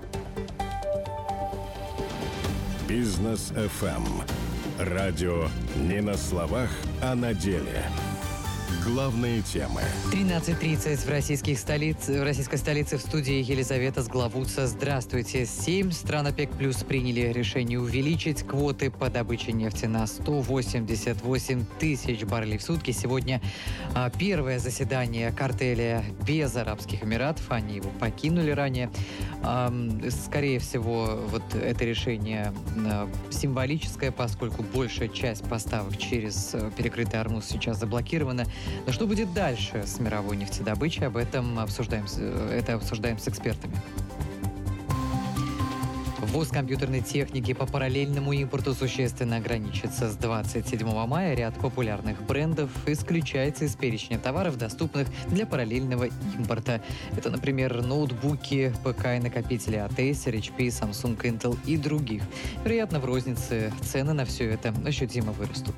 Бизнес FM. Радио не на словах, а на деле. Главные темы. 13:30 в российской столице в студии Елизавета Сглавутса. Здравствуйте. 7 стран ОПЕК+ приняли решение увеличить квоты по добыче нефти на 188 тысяч баррелей в сутки. Сегодня первое заседание картеля без Арабских Эмиратов. Они его покинули ранее. Скорее всего, вот это решение символическое, поскольку большая часть поставок через перекрытый Ормуз сейчас заблокирована. Но что будет дальше с мировой нефтедобычей? Об этом обсуждаем с экспертами. Ввоз компьютерной техники по параллельному импорту существенно ограничится. С 27 мая ряд популярных брендов исключается из перечня товаров, доступных для параллельного импорта. Это, например, ноутбуки, ПК и накопители от Acer, HP, Samsung, Intel и других. Вероятно, в рознице цены на все это ощутимо вырастут.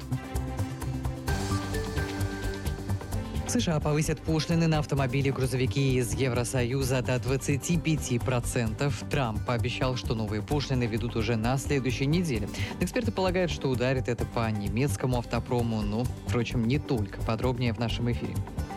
США повысят пошлины на автомобили и грузовики из Евросоюза до 25%. Трамп пообещал, что новые пошлины ведут уже на следующей неделе. Эксперты полагают, что ударит это по немецкому автопрому, но, впрочем, не только. Подробнее в нашем эфире.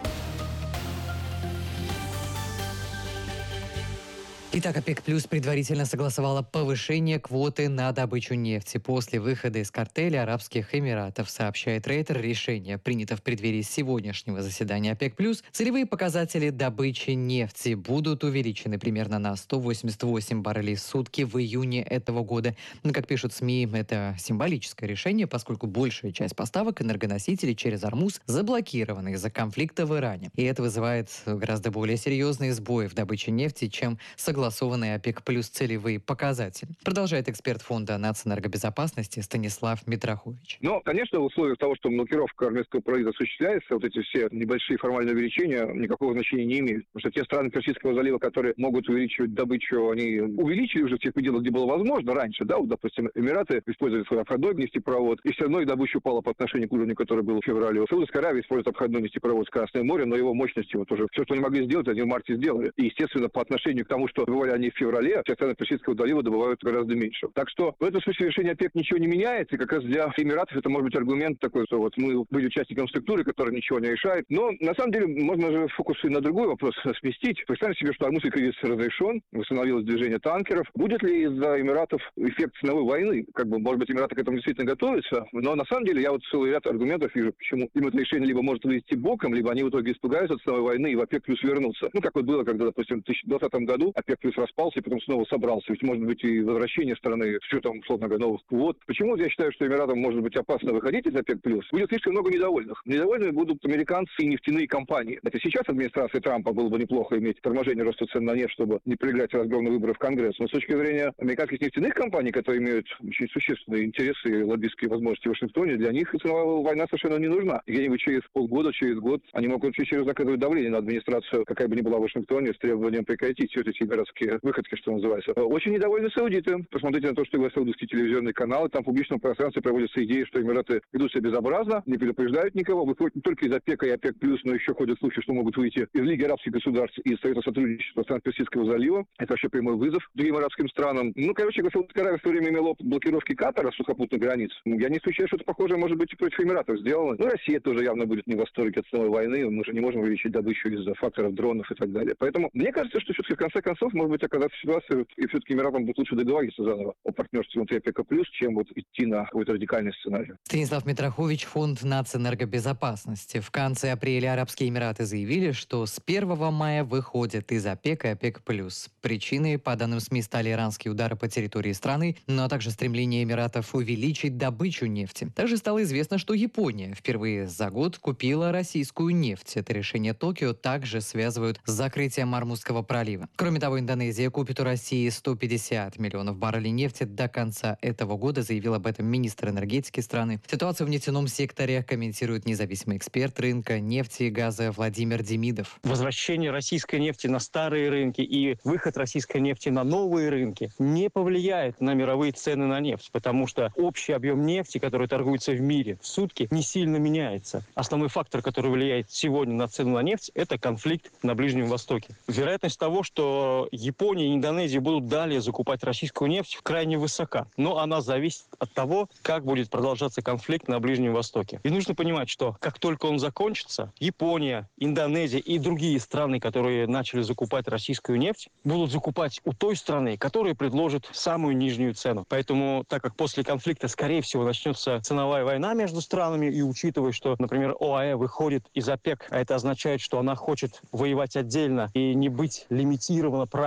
Итак, ОПЕК+ предварительно согласовала повышение квоты на добычу нефти после выхода из картеля Арабских Эмиратов, сообщает Рейтер. Решение принято в преддверии сегодняшнего заседания ОПЕК+. Целевые показатели добычи нефти будут увеличены примерно на 188 баррелей в сутки в июне этого года. Но, как пишут СМИ, это символическое решение, поскольку большая часть поставок энергоносителей через Ормуз заблокирована из-за конфликта в Иране. И это вызывает гораздо более серьезные сбои в добыче нефти, чем согласованные ОПЕК+ целевые показатели. Продолжает эксперт фонда нацэнергобезопасности Станислав Митрохович. Но, конечно, в условиях того, что блокировка армейского правительства осуществляется, вот эти все небольшие формальные увеличения никакого значения не имеют. Потому что те страны Персидского залива, которые могут увеличивать добычу, они увеличили уже в тех пределах, где было возможно раньше. Да, вот, допустим, Эмираты используют свой обходной нефтепровод, и все равно их добыча упала по отношению к уровню, который был в феврале. Саудовская Аравия использует обходной нефтепровод с Красное море, но его мощности вот уже все, что они могли сделать, они в марте сделали. И, естественно, по отношению к тому, что добывали они в феврале, все страны Персидского залива добывают гораздо меньше. Так что в этом смысле решение ОПЕК ничего не меняет, и как раз для Эмиратов это может быть аргумент такой, что вот мы были участником структуры, которая ничего не решает. Но на самом деле можно же фокус и на другой вопрос сместить. Представьте себе, что Ормузский кризис разрешен, восстановилось движение танкеров. Будет ли из-за Эмиратов эффект ценовой войны? Как бы, может быть, Эмираты к этому действительно готовятся, но на самом деле я вот целый ряд аргументов вижу, почему им это решение либо может вывести боком, либо они в итоге испугаются от ценовой войны и в ОПЕК+ вернутся. Ну, как вот было, когда, допустим, в 2020 году ОПЕК+ распался и потом снова собрался. Ведь может быть и возвращение страны с учетом, условно говоря, новых квот. Почему я считаю, что Эмиратам может быть опасно выходить из ОПЕК+? Будет слишком много недовольных. Недовольными будут американцы и нефтяные компании. Это сейчас администрации Трампа было бы неплохо иметь торможение роста цен на нефть, чтобы не проиграть разгромные выборы в Конгресс. Но с точки зрения американских нефтяных компаний, которые имеют очень существенные интересы и лоббистские возможности в Вашингтоне, для них ценовая война совершенно не нужна. Где-нибудь через полгода, через год они могут очень серьезно оказывать давление на администрацию, какая бы ни была в Вашингтоне, с требованием прекратить все эти городские выходки, что называется. Очень недовольны саудиты. Посмотрите на то, что говорят саудовские телевизионные каналы. Там в публичном пространстве проводятся идеи, что Эмираты ведут себя безобразно, не предупреждают никого, выходят не только из ОПЕКа и ОПЕК+, но еще ходят слухи, что могут выйти из Лиги арабских государств и из Совета сотрудничества стран Персидского залива. Это вообще прямой вызов другим арабским странам. Ну, короче, Саудовская Аравия в свое время имела опыт блокировки Катара сухопутных границ. Я не исключаю, что это похожее может быть и против Эмиратов сделано. Ну, Россия тоже явно будет не в восторге от ценовой войны. Мы же не можем увеличить добычу из-за факторов дронов и так далее. Поэтому мне кажется, что все-таки в конце концов может быть оказаться ситуация, и все-таки Эмиратам будет лучше договориться заново о партнерстве внутри ОПЕК+, чем вот идти на какой-то радикальный сценарий. Станислав Митрохович, фонд нацэнергобезопасности. В конце апреля Арабские Эмираты заявили, что с 1 мая выходят из ОПЕК и ОПЕК+. Причиной, по данным СМИ, стали иранские удары по территории страны, но также стремление Эмиратов увеличить добычу нефти. Также стало известно, что Япония впервые за год купила российскую нефть. Это решение Токио также связывают с закрытием Ормузского пролива. Кроме того, Индонезия купит у России 150 миллионов баррелей нефти до конца этого года, заявил об этом министр энергетики страны. Ситуацию в нефтяном секторе комментирует независимый эксперт рынка нефти и газа Владимир Демидов. Возвращение российской нефти на старые рынки и выход российской нефти на новые рынки не повлияет на мировые цены на нефть, потому что общий объем нефти, который торгуется в мире в сутки, не сильно меняется. Основной фактор, который влияет сегодня на цену на нефть, это конфликт на Ближнем Востоке. Вероятность того, что Япония и Индонезия будут далее закупать российскую нефть, крайне высока. Но она зависит от того, как будет продолжаться конфликт на Ближнем Востоке. И нужно понимать, что как только он закончится, Япония, Индонезия и другие страны, которые начали закупать российскую нефть, будут закупать у той страны, которая предложит самую нижнюю цену. Поэтому, так как после конфликта, скорее всего, начнется ценовая война между странами, и учитывая, что, например, ОАЭ выходит из ОПЕК, а это означает, что она хочет воевать отдельно и не быть лимитирована правилами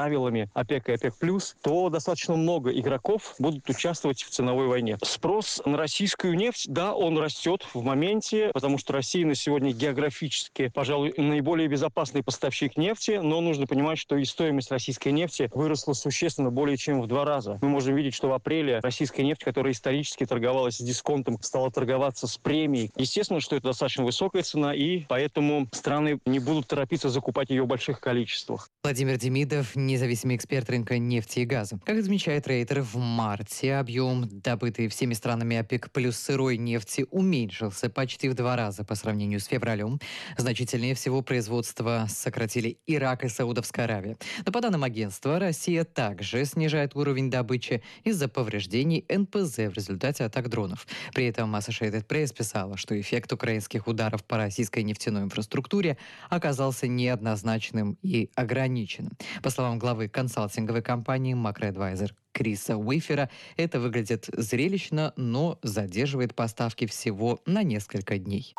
правилами ОПЕК и ОПЕК+, то достаточно много игроков будут участвовать в ценовой войне. Спрос на российскую нефть, да, он растет в моменте, потому что Россия на сегодня географически, пожалуй, наиболее безопасный поставщик нефти, но нужно понимать, что и стоимость российской нефти выросла существенно более чем в 2 раза. Мы можем видеть, что в апреле российская нефть, которая исторически торговалась с дисконтом, стала торговаться с премией. Естественно, что это достаточно высокая цена, и поэтому страны не будут торопиться закупать ее в больших количествах. Владимир Демидов, независимый эксперт рынка нефти и газа. Как отмечает Рейтер, в марте объем добытой всеми странами ОПЕК плюс сырой нефти уменьшился почти в 2 раза по сравнению с февралем. Значительнее всего производство сократили Ирак и Саудовская Аравия. Но по данным агентства, Россия также снижает уровень добычи из-за повреждений НПЗ в результате атак дронов. При этом Associated Press писала, что эффект украинских ударов по российской нефтяной инфраструктуре оказался неоднозначным и ограниченным. По словам главы консалтинговой компании MacroAdvisor Криса Уифера, это выглядит зрелищно, но задерживает поставки всего на несколько дней.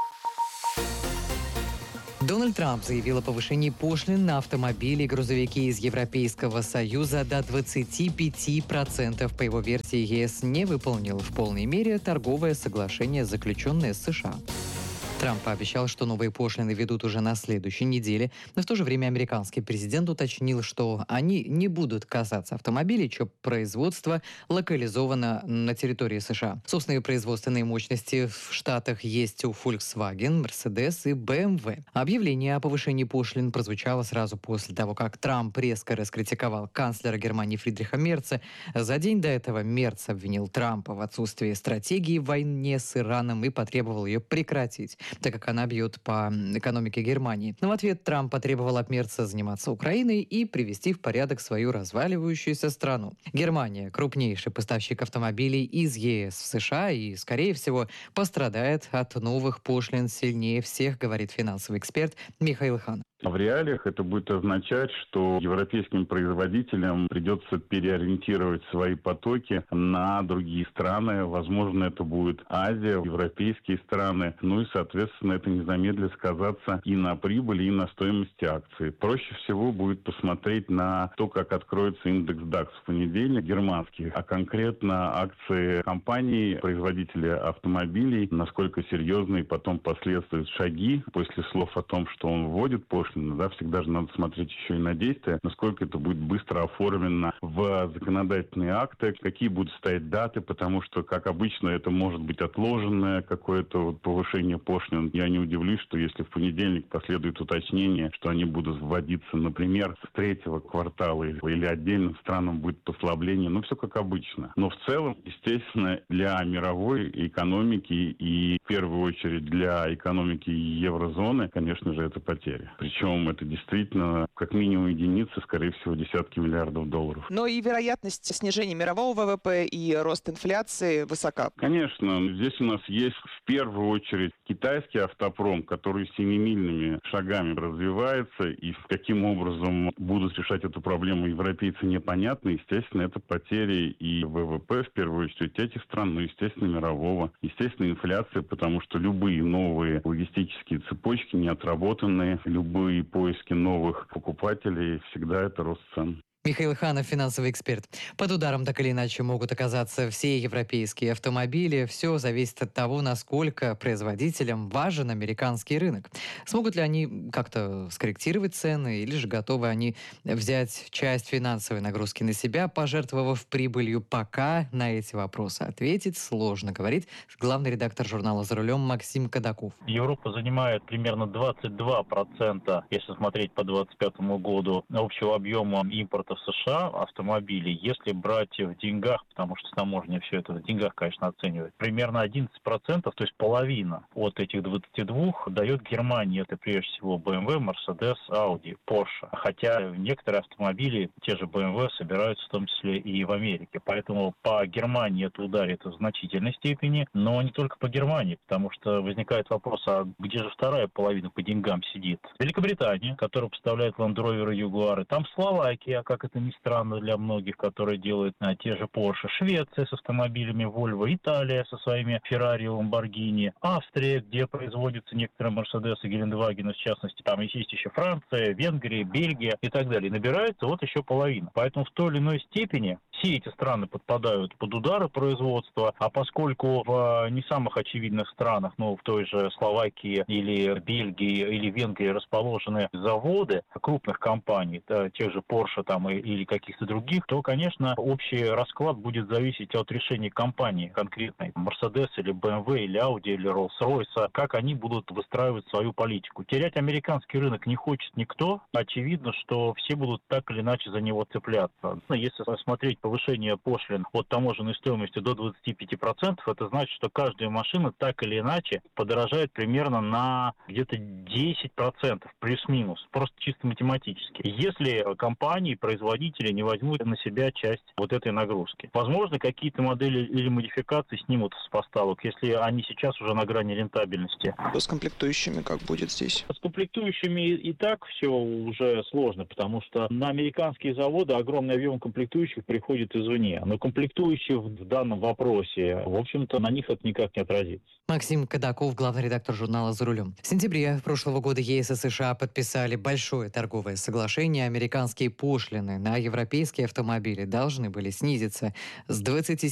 Дональд Трамп заявил о повышении пошлин на автомобили и грузовики из Европейского Союза до 25%. По его версии, ЕС не выполнил в полной мере торговое соглашение, заключенное с США. Трамп пообещал, что новые пошлины ведут уже на следующей неделе, но в то же время американский президент уточнил, что они не будут касаться автомобилей, чье производство локализовано на территории США. Собственные производственные мощности в Штатах есть у Volkswagen, Mercedes и BMW. Объявление о повышении пошлин прозвучало сразу после того, как Трамп резко раскритиковал канцлера Германии Фридриха Мерца. За день до этого Мерц обвинил Трампа в отсутствии стратегии в войне с Ираном и потребовал ее прекратить, так как она бьет по экономике Германии. Но в ответ Трамп потребовал от Мерца заниматься Украиной и привести в порядок свою разваливающуюся страну. Германия – крупнейший поставщик автомобилей из ЕС в США и, скорее всего, пострадает от новых пошлин сильнее всех, говорит финансовый эксперт Михаил Ханов. В реалиях это будет означать, что европейским производителям придется переориентировать свои потоки на другие страны. Возможно, это будет Азия, европейские страны. Ну и, соответственно, это не замедлит сказаться и на прибыли, и на стоимости акций. Проще всего будет посмотреть на то, как откроется индекс DAX в понедельник, германский, а конкретно акции компаний, производителей автомобилей, насколько серьезные потом последуют шаги после слов о том, что он вводит пошлины. Да, всегда же надо смотреть еще и на действия, насколько это будет быстро оформлено в законодательные акты, какие будут стоять даты, потому что, как обычно, это может быть отложенное какое-то повышение пошлин. Я не удивлюсь, что если в понедельник последует уточнение, что они будут вводиться, например, с 3-го квартала или отдельным странам будет послабление, ну, все как обычно. Но в целом, естественно, для мировой экономики и в первую очередь для экономики еврозоны, конечно же, это потеря. Причем это действительно как минимум единицы, скорее всего, десятки миллиардов долларов. Но и вероятность снижения мирового ВВП и рост инфляции высока. Конечно. Здесь у нас есть в первую очередь китайский автопром, который семимильными шагами развивается, и каким образом будут решать эту проблему европейцы, непонятно. Естественно, это потери и ВВП, в первую очередь, этих стран, но, естественно, мирового. Естественно, инфляция, потому что любые новые логистические цепочки не отработанные, любые и поиски новых покупателей, всегда это рост цен. Михаил Ханов, финансовый эксперт. Под ударом так или иначе могут оказаться все европейские автомобили. Все зависит от того, насколько производителям важен американский рынок. Смогут ли они как-то скорректировать цены, или же готовы они взять часть финансовой нагрузки на себя, пожертвовав прибылью? Пока на эти вопросы ответить сложно, говорит главный редактор журнала «За рулем» Максим Кадаков. Европа занимает примерно 22%, если смотреть по 2025 году, общего объема импорта в США автомобилей, если брать в деньгах, потому что таможня все это в деньгах, конечно, оценивает, примерно 11%, то есть половина от этих 22 дает Германия. Это прежде всего BMW, Mercedes, Audi, Porsche. Хотя некоторые автомобили, те же BMW, собираются в том числе и в Америке. Поэтому по Германии это ударит в значительной степени, но не только по Германии, потому что возникает вопрос, а где же вторая половина по деньгам сидит? Великобритания, которая поставляет Land Rover и Jaguar, там Словакия, как как это ни странно для многих, которые делают те же Porsche, Швеция с автомобилями Volvo, Италия со своими Ferrari, Lamborghini, Австрия, где производятся некоторые Mercedes и Гелендвагены, в частности, там есть еще Франция, Венгрия, Бельгия и так далее. И набирается вот еще половина. Поэтому в той или иной степени все эти страны подпадают под удары производства, а поскольку в не самых очевидных странах, в той же Словакии или Бельгии или Венгрии расположены заводы крупных компаний, тех же Porsche там или каких-то других, то, конечно, общий расклад будет зависеть от решений компании конкретной, Mercedes или BMW или Audi или Rolls-Royce, как они будут выстраивать свою политику. Терять американский рынок не хочет никто. Очевидно, что все будут так или иначе за него цепляться. Если смотреть повышение пошлин от таможенной стоимости до 25%, это значит, что каждая машина так или иначе подорожает примерно на где-то 10% плюс-минус, просто чисто математически. Если компании, производители не возьмут на себя часть вот этой нагрузки. Возможно, какие-то модели или модификации снимут с поставок, если они сейчас уже на грани рентабельности. С комплектующими как будет здесь? С комплектующими и так все уже сложно, потому что на американские заводы огромный объем комплектующих приходит извне. Но комплектующие в данном вопросе, в общем-то, на них это никак не отразится. Максим Кадаков, главный редактор журнала «За рулем». В сентябре прошлого года ЕС и США подписали большое торговое соглашение. Американские пошлины на европейские автомобили должны были снизиться с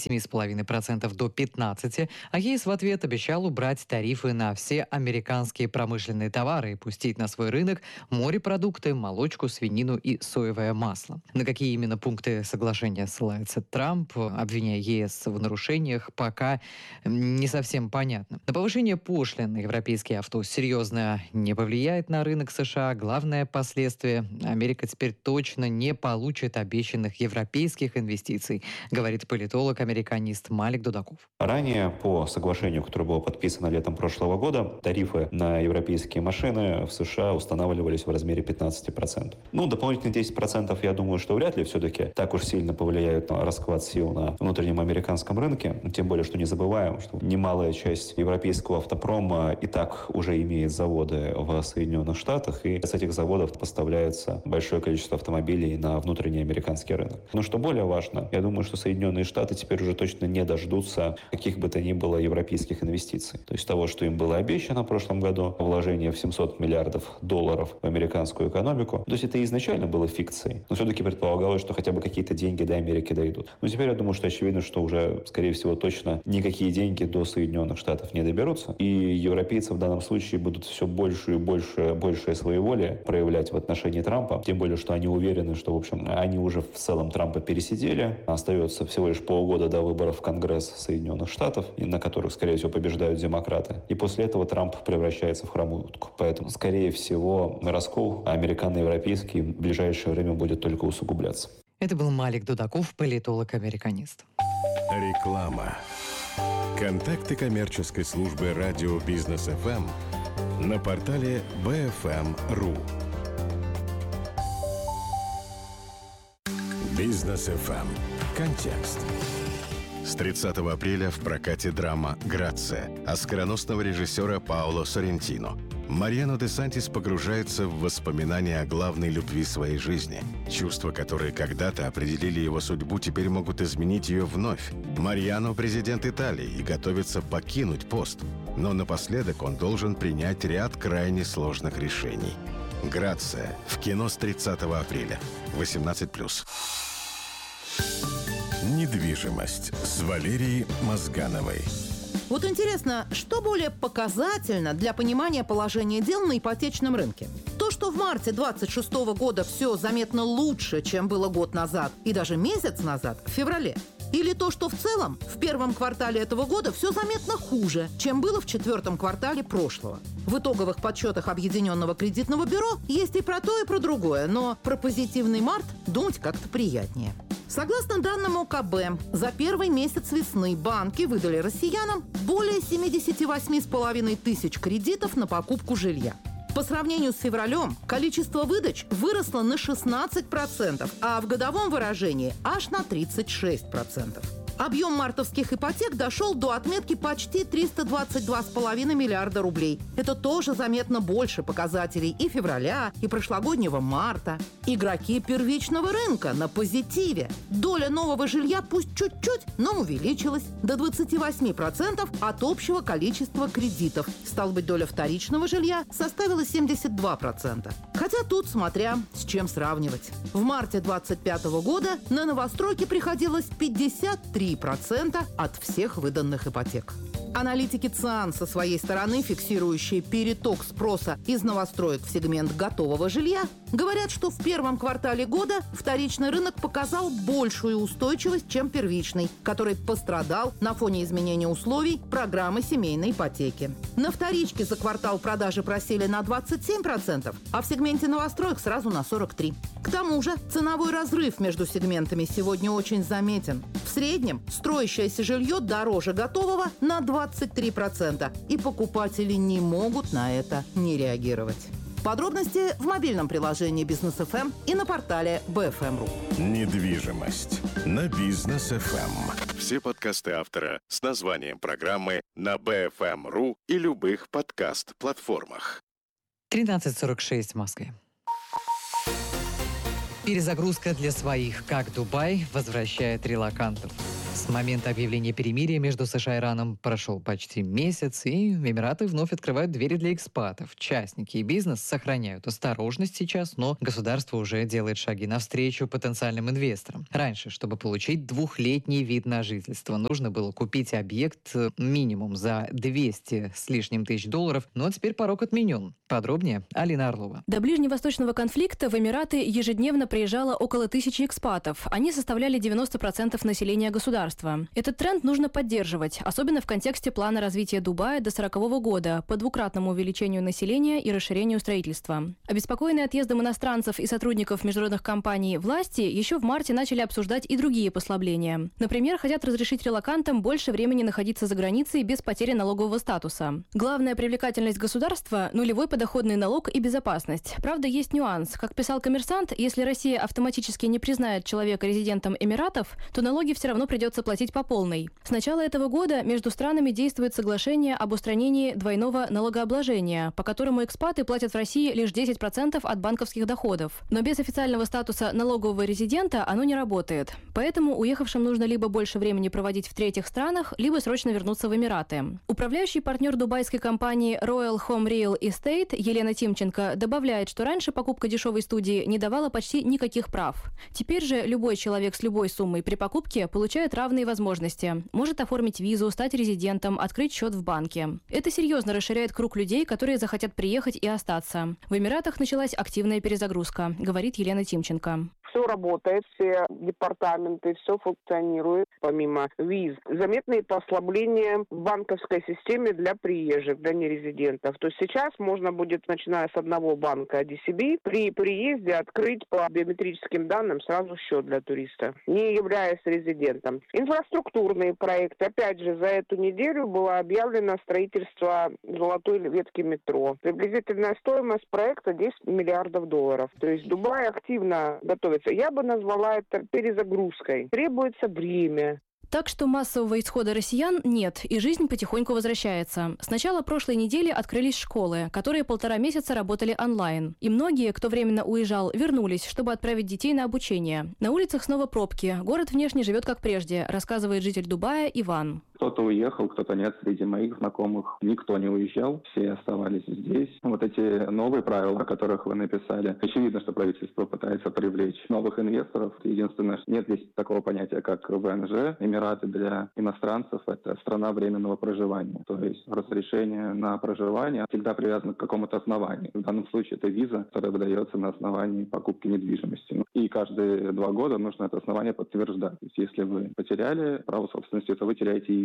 27,5% до 15%, а ЕС в ответ обещал убрать тарифы на все американские промышленные товары и пустить на свой рынок морепродукты, молочку, свинину и соевое масло. На какие именно пункты соглашения ссылается Трамп, обвиняя ЕС в нарушениях, пока не совсем понятно. На повышение пошлин на европейские авто серьезно не повлияет на рынок США. Главное последствие – Америка теперь точно не получит обещанных европейских инвестиций, говорит политолог-американист Малик Дудаков. Ранее по соглашению, которое было подписано летом прошлого года, тарифы на европейские машины в США устанавливались в размере 15%. Дополнительные 10%, я думаю, что вряд ли все-таки так уж сильно повлияют на расклад сил на внутреннем американском рынке. Тем более, что не забываем, что немалая часть европейского автопрома и так уже имеет заводы в Соединенных Штатах, и с этих заводов поставляется большое количество автомобилей на внутренний американский рынок. Но что более важно, я думаю, что Соединенные Штаты теперь уже точно не дождутся каких бы то ни было европейских инвестиций. То есть того, что им было обещано в прошлом году, вложение в $700 миллиардов в американскую экономику. То есть это изначально было фикцией, но все-таки предполагалось, что хотя бы какие-то деньги до Америки дойдут. Но теперь я думаю, что очевидно, что уже, скорее всего, точно никакие деньги до Соединенных Штатов не доберутся. И европейцы в данном случае будут все больше и больше своеволие проявлять в отношении Трампа. Тем более, что они уверены, что, в общем, они уже в целом Трампа пересидели. Остается всего лишь полгода до выборов в Конгресс Соединенных Штатов, на которых, скорее всего, побеждают демократы. И после этого Трамп превращается в хромую утку. Поэтому, скорее всего, раскол американо-европейский в ближайшее время будет только усугубляться. Это был Малик Дудаков, политолог-американист. Реклама. Контакты коммерческой службы радио «Бизнес ФМ» на портале bfm.ru. «Бизнес ФМ». Контекст. С 30 апреля в прокате драма «Грация» оскароносного режиссера Паоло Соррентино. Мариано де Сантис погружается в воспоминания о главной любви своей жизни. Чувства, которые когда-то определили его судьбу, теперь могут изменить ее вновь. Мариано – президент Италии и готовится покинуть пост. Но напоследок он должен принять ряд крайне сложных решений. «Грация» в кино с 30 апреля. 18+. Недвижимость с Валерией Мозгановой. Вот интересно, что более показательно для понимания положения дел на ипотечном рынке? То, что в марте 2026 года все заметно лучше, чем было год назад и даже месяц назад, в феврале? Или то, что в целом в первом квартале этого года все заметно хуже, чем было в четвертом квартале прошлого? В итоговых подсчетах Объединенного кредитного бюро есть и про то, и про другое, но про позитивный март думать как-то приятнее. Согласно данным ОКБ, за первый месяц весны банки выдали россиянам более 78,5 тысяч кредитов на покупку жилья. По сравнению с февралем количество выдач выросло на 16%, а в годовом выражении аж на 36%. Объем мартовских ипотек дошел до отметки почти 322,5 миллиарда рублей. Это тоже заметно больше показателей и февраля, и прошлогоднего марта. Игроки первичного рынка на позитиве. Доля нового жилья пусть чуть-чуть, но увеличилась до 28% от общего количества кредитов. Стало быть, доля вторичного жилья составила 72%. Хотя тут смотря с чем сравнивать. В марте 2025 года на новостройки приходилось 53% от всех выданных ипотек. Аналитики ЦИАН со своей стороны, фиксирующие переток спроса из новостроек в сегмент готового жилья, говорят, что в первом квартале года вторичный рынок показал большую устойчивость, чем первичный, который пострадал на фоне изменения условий программы семейной ипотеки. На вторичке за квартал продажи просели на 27%, а в сегменте новостроек сразу на 43%. К тому же ценовой разрыв между сегментами сегодня очень заметен. В среднем строящееся жилье дороже готового на 23%, и покупатели не могут на это не реагировать. Подробности в мобильном приложении Бизнес ФМ и на портале BFM.ru. Недвижимость на Бизнес ФМ. Все подкасты автора с названием программы на BFM.ru и любых подкаст-платформах. 13:46 в Москве. Перезагрузка для своих. Как Дубай возвращает релокантов. С момента объявления перемирия между США и Ираном прошел почти месяц, и Эмираты вновь открывают двери для экспатов. Частники и бизнес сохраняют осторожность сейчас, но государство уже делает шаги навстречу потенциальным инвесторам. Раньше, чтобы получить двухлетний вид на жительство, нужно было купить объект минимум за 200 с лишним тысяч долларов, но теперь порог отменен. Подробнее Алина Орлова. До ближневосточного конфликта в Эмираты ежедневно приезжало около 1000 экспатов. Они составляли 90% населения государства. Этот тренд нужно поддерживать, особенно в контексте плана развития Дубая до 2040 года по двукратному увеличению населения и расширению строительства. Обеспокоенные отъездом иностранцев и сотрудников международных компаний власти еще в марте начали обсуждать и другие послабления. Например, хотят разрешить релокантам больше времени находиться за границей без потери налогового статуса. Главная привлекательность государства – нулевой подоходный налог и безопасность. Правда, есть нюанс. Как писал «Коммерсант», если Россия автоматически не признает человека резидентом Эмиратов, то налоги все равно придется платить по полной. С начала этого года между странами действует соглашение об устранении двойного налогообложения, по которому экспаты платят в России лишь 10% от банковских доходов. Но без официального статуса налогового резидента оно не работает. Поэтому уехавшим нужно либо больше времени проводить в третьих странах, либо срочно вернуться в Эмираты. Управляющий партнер дубайской компании Royal Home Real Estate Елена Тимченко добавляет, что раньше покупка дешевой студии не давала почти никаких прав. Теперь же любой человек с любой суммой при покупке получает равные возможности. Может оформить визу, стать резидентом, открыть счет в банке. Это серьезно расширяет круг людей, которые захотят приехать и остаться. В Эмиратах началась активная перезагрузка, говорит Елена Тимченко. Все работает, все департаменты, все функционирует, помимо виз. Заметные послабления в банковской системе для приезжих, для нерезидентов. То есть сейчас можно будет, начиная с одного банка DCB, при приезде открыть по биометрическим данным сразу счет для туриста, не являясь резидентом. Инфраструктурные проекты. Опять же, за эту неделю было объявлено строительство золотой ветки метро. Приблизительная стоимость проекта 10 миллиардов долларов. То есть Дубай активно готовится. Я бы назвала это перезагрузкой. Требуется время. Так что массового исхода россиян нет, и жизнь потихоньку возвращается. С начала прошлой недели открылись школы, которые 1,5 месяца работали онлайн. И многие, кто временно уезжал, вернулись, чтобы отправить детей на обучение. На улицах снова пробки. Город внешне живет как прежде, рассказывает житель Дубая Иван. Кто-то уехал, кто-то нет. Среди моих знакомых никто не уезжал, все оставались здесь. Вот эти новые правила, о которых вы написали, очевидно, что правительство пытается привлечь новых инвесторов. Единственное, нет здесь такого понятия, как ВНЖ. Эмираты для иностранцев – это страна временного проживания. То есть разрешение на проживание всегда привязано к какому-то основанию. В данном случае это виза, которая выдается на основании покупки недвижимости. И каждые 2 года нужно это основание подтверждать. То есть если вы потеряли право собственности, то вы теряете и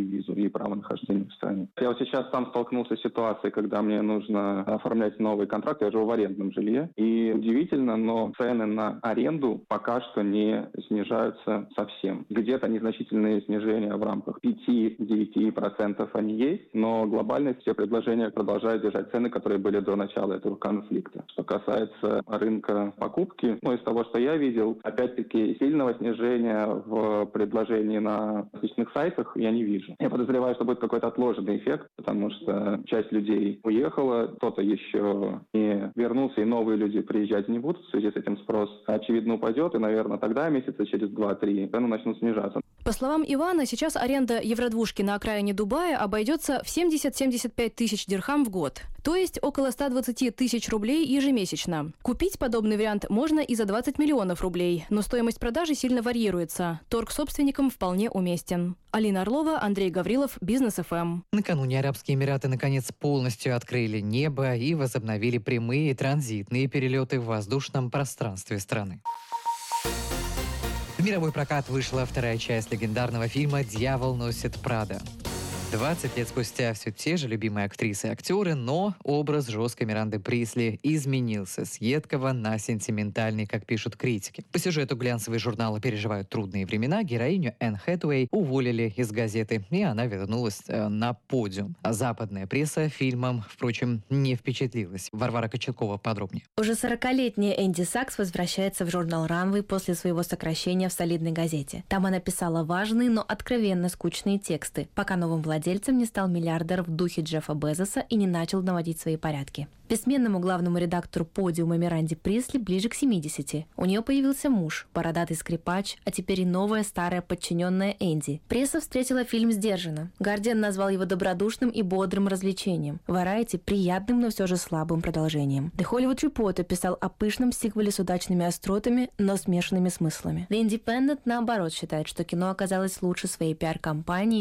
визу и право нахождения в стране. Я вот сейчас сам столкнулся с ситуацией, когда мне нужно оформлять новый контракт, я живу в арендном жилье, и удивительно, но цены на аренду пока что не снижаются совсем. Где-то незначительные снижения в рамках 5-9% они есть, но глобально все предложения продолжают держать цены, которые были до начала этого конфликта. Что касается рынка покупки, из того, что я видел, опять-таки сильного снижения в предложении на различных сайтах я не вижу. Я подозреваю, что будет какой-то отложенный эффект, потому что часть людей уехала, кто-то еще не вернулся, и новые люди приезжать не будут. В связи с этим спрос, очевидно, упадет, и, наверное, тогда месяца через 2-3 цены начнут снижаться. По словам Ивана, сейчас аренда евродвушки на окраине Дубая обойдется в 70-75 тысяч дирхам в год, то есть около 120 тысяч рублей ежемесячно. Купить подобный вариант можно и за 20 миллионов рублей, но стоимость продажи сильно варьируется. Торг собственникам вполне уместен. Алина Орлова, Андрей Гаврилов, Бизнес ФМ. Накануне Арабские Эмираты наконец полностью открыли небо и возобновили прямые транзитные перелеты в воздушном пространстве страны. В мировой прокат вышла вторая часть легендарного фильма «Дьявол носит Прада». 20 лет спустя все те же любимые актрисы и актеры, но образ жесткой Миранды Присли изменился с едкого на сентиментальный, как пишут критики. По сюжету глянцевые журналы переживают трудные времена, героиню Энн Хэтэуэй уволили из газеты, и она вернулась на подиум. А западная пресса фильмом, впрочем, не впечатлилась. Варвара Кочеткова подробнее. Уже 40-летняя Энди Сакс возвращается в журнал «Ранвей» после своего сокращения в солидной газете. Там она писала важные, но откровенно скучные тексты, пока новым владельцем не стал миллиардер в духе Джеффа Безоса и не начал наводить свои порядки. Бессменному главному редактору подиума Миранде Присли ближе к 70. У нее появился муж, бородатый скрипач, а теперь и новая старая подчиненная Энди. Пресса встретила фильм сдержанно. Гардиан назвал его добродушным и бодрым развлечением. Variety — приятным, но все же слабым продолжением. The Hollywood Reporter писал о пышном сиквеле с удачными остротами, но смешанными смыслами. The Independent, наоборот, считает, что кино оказалось лучше своей пиар-компании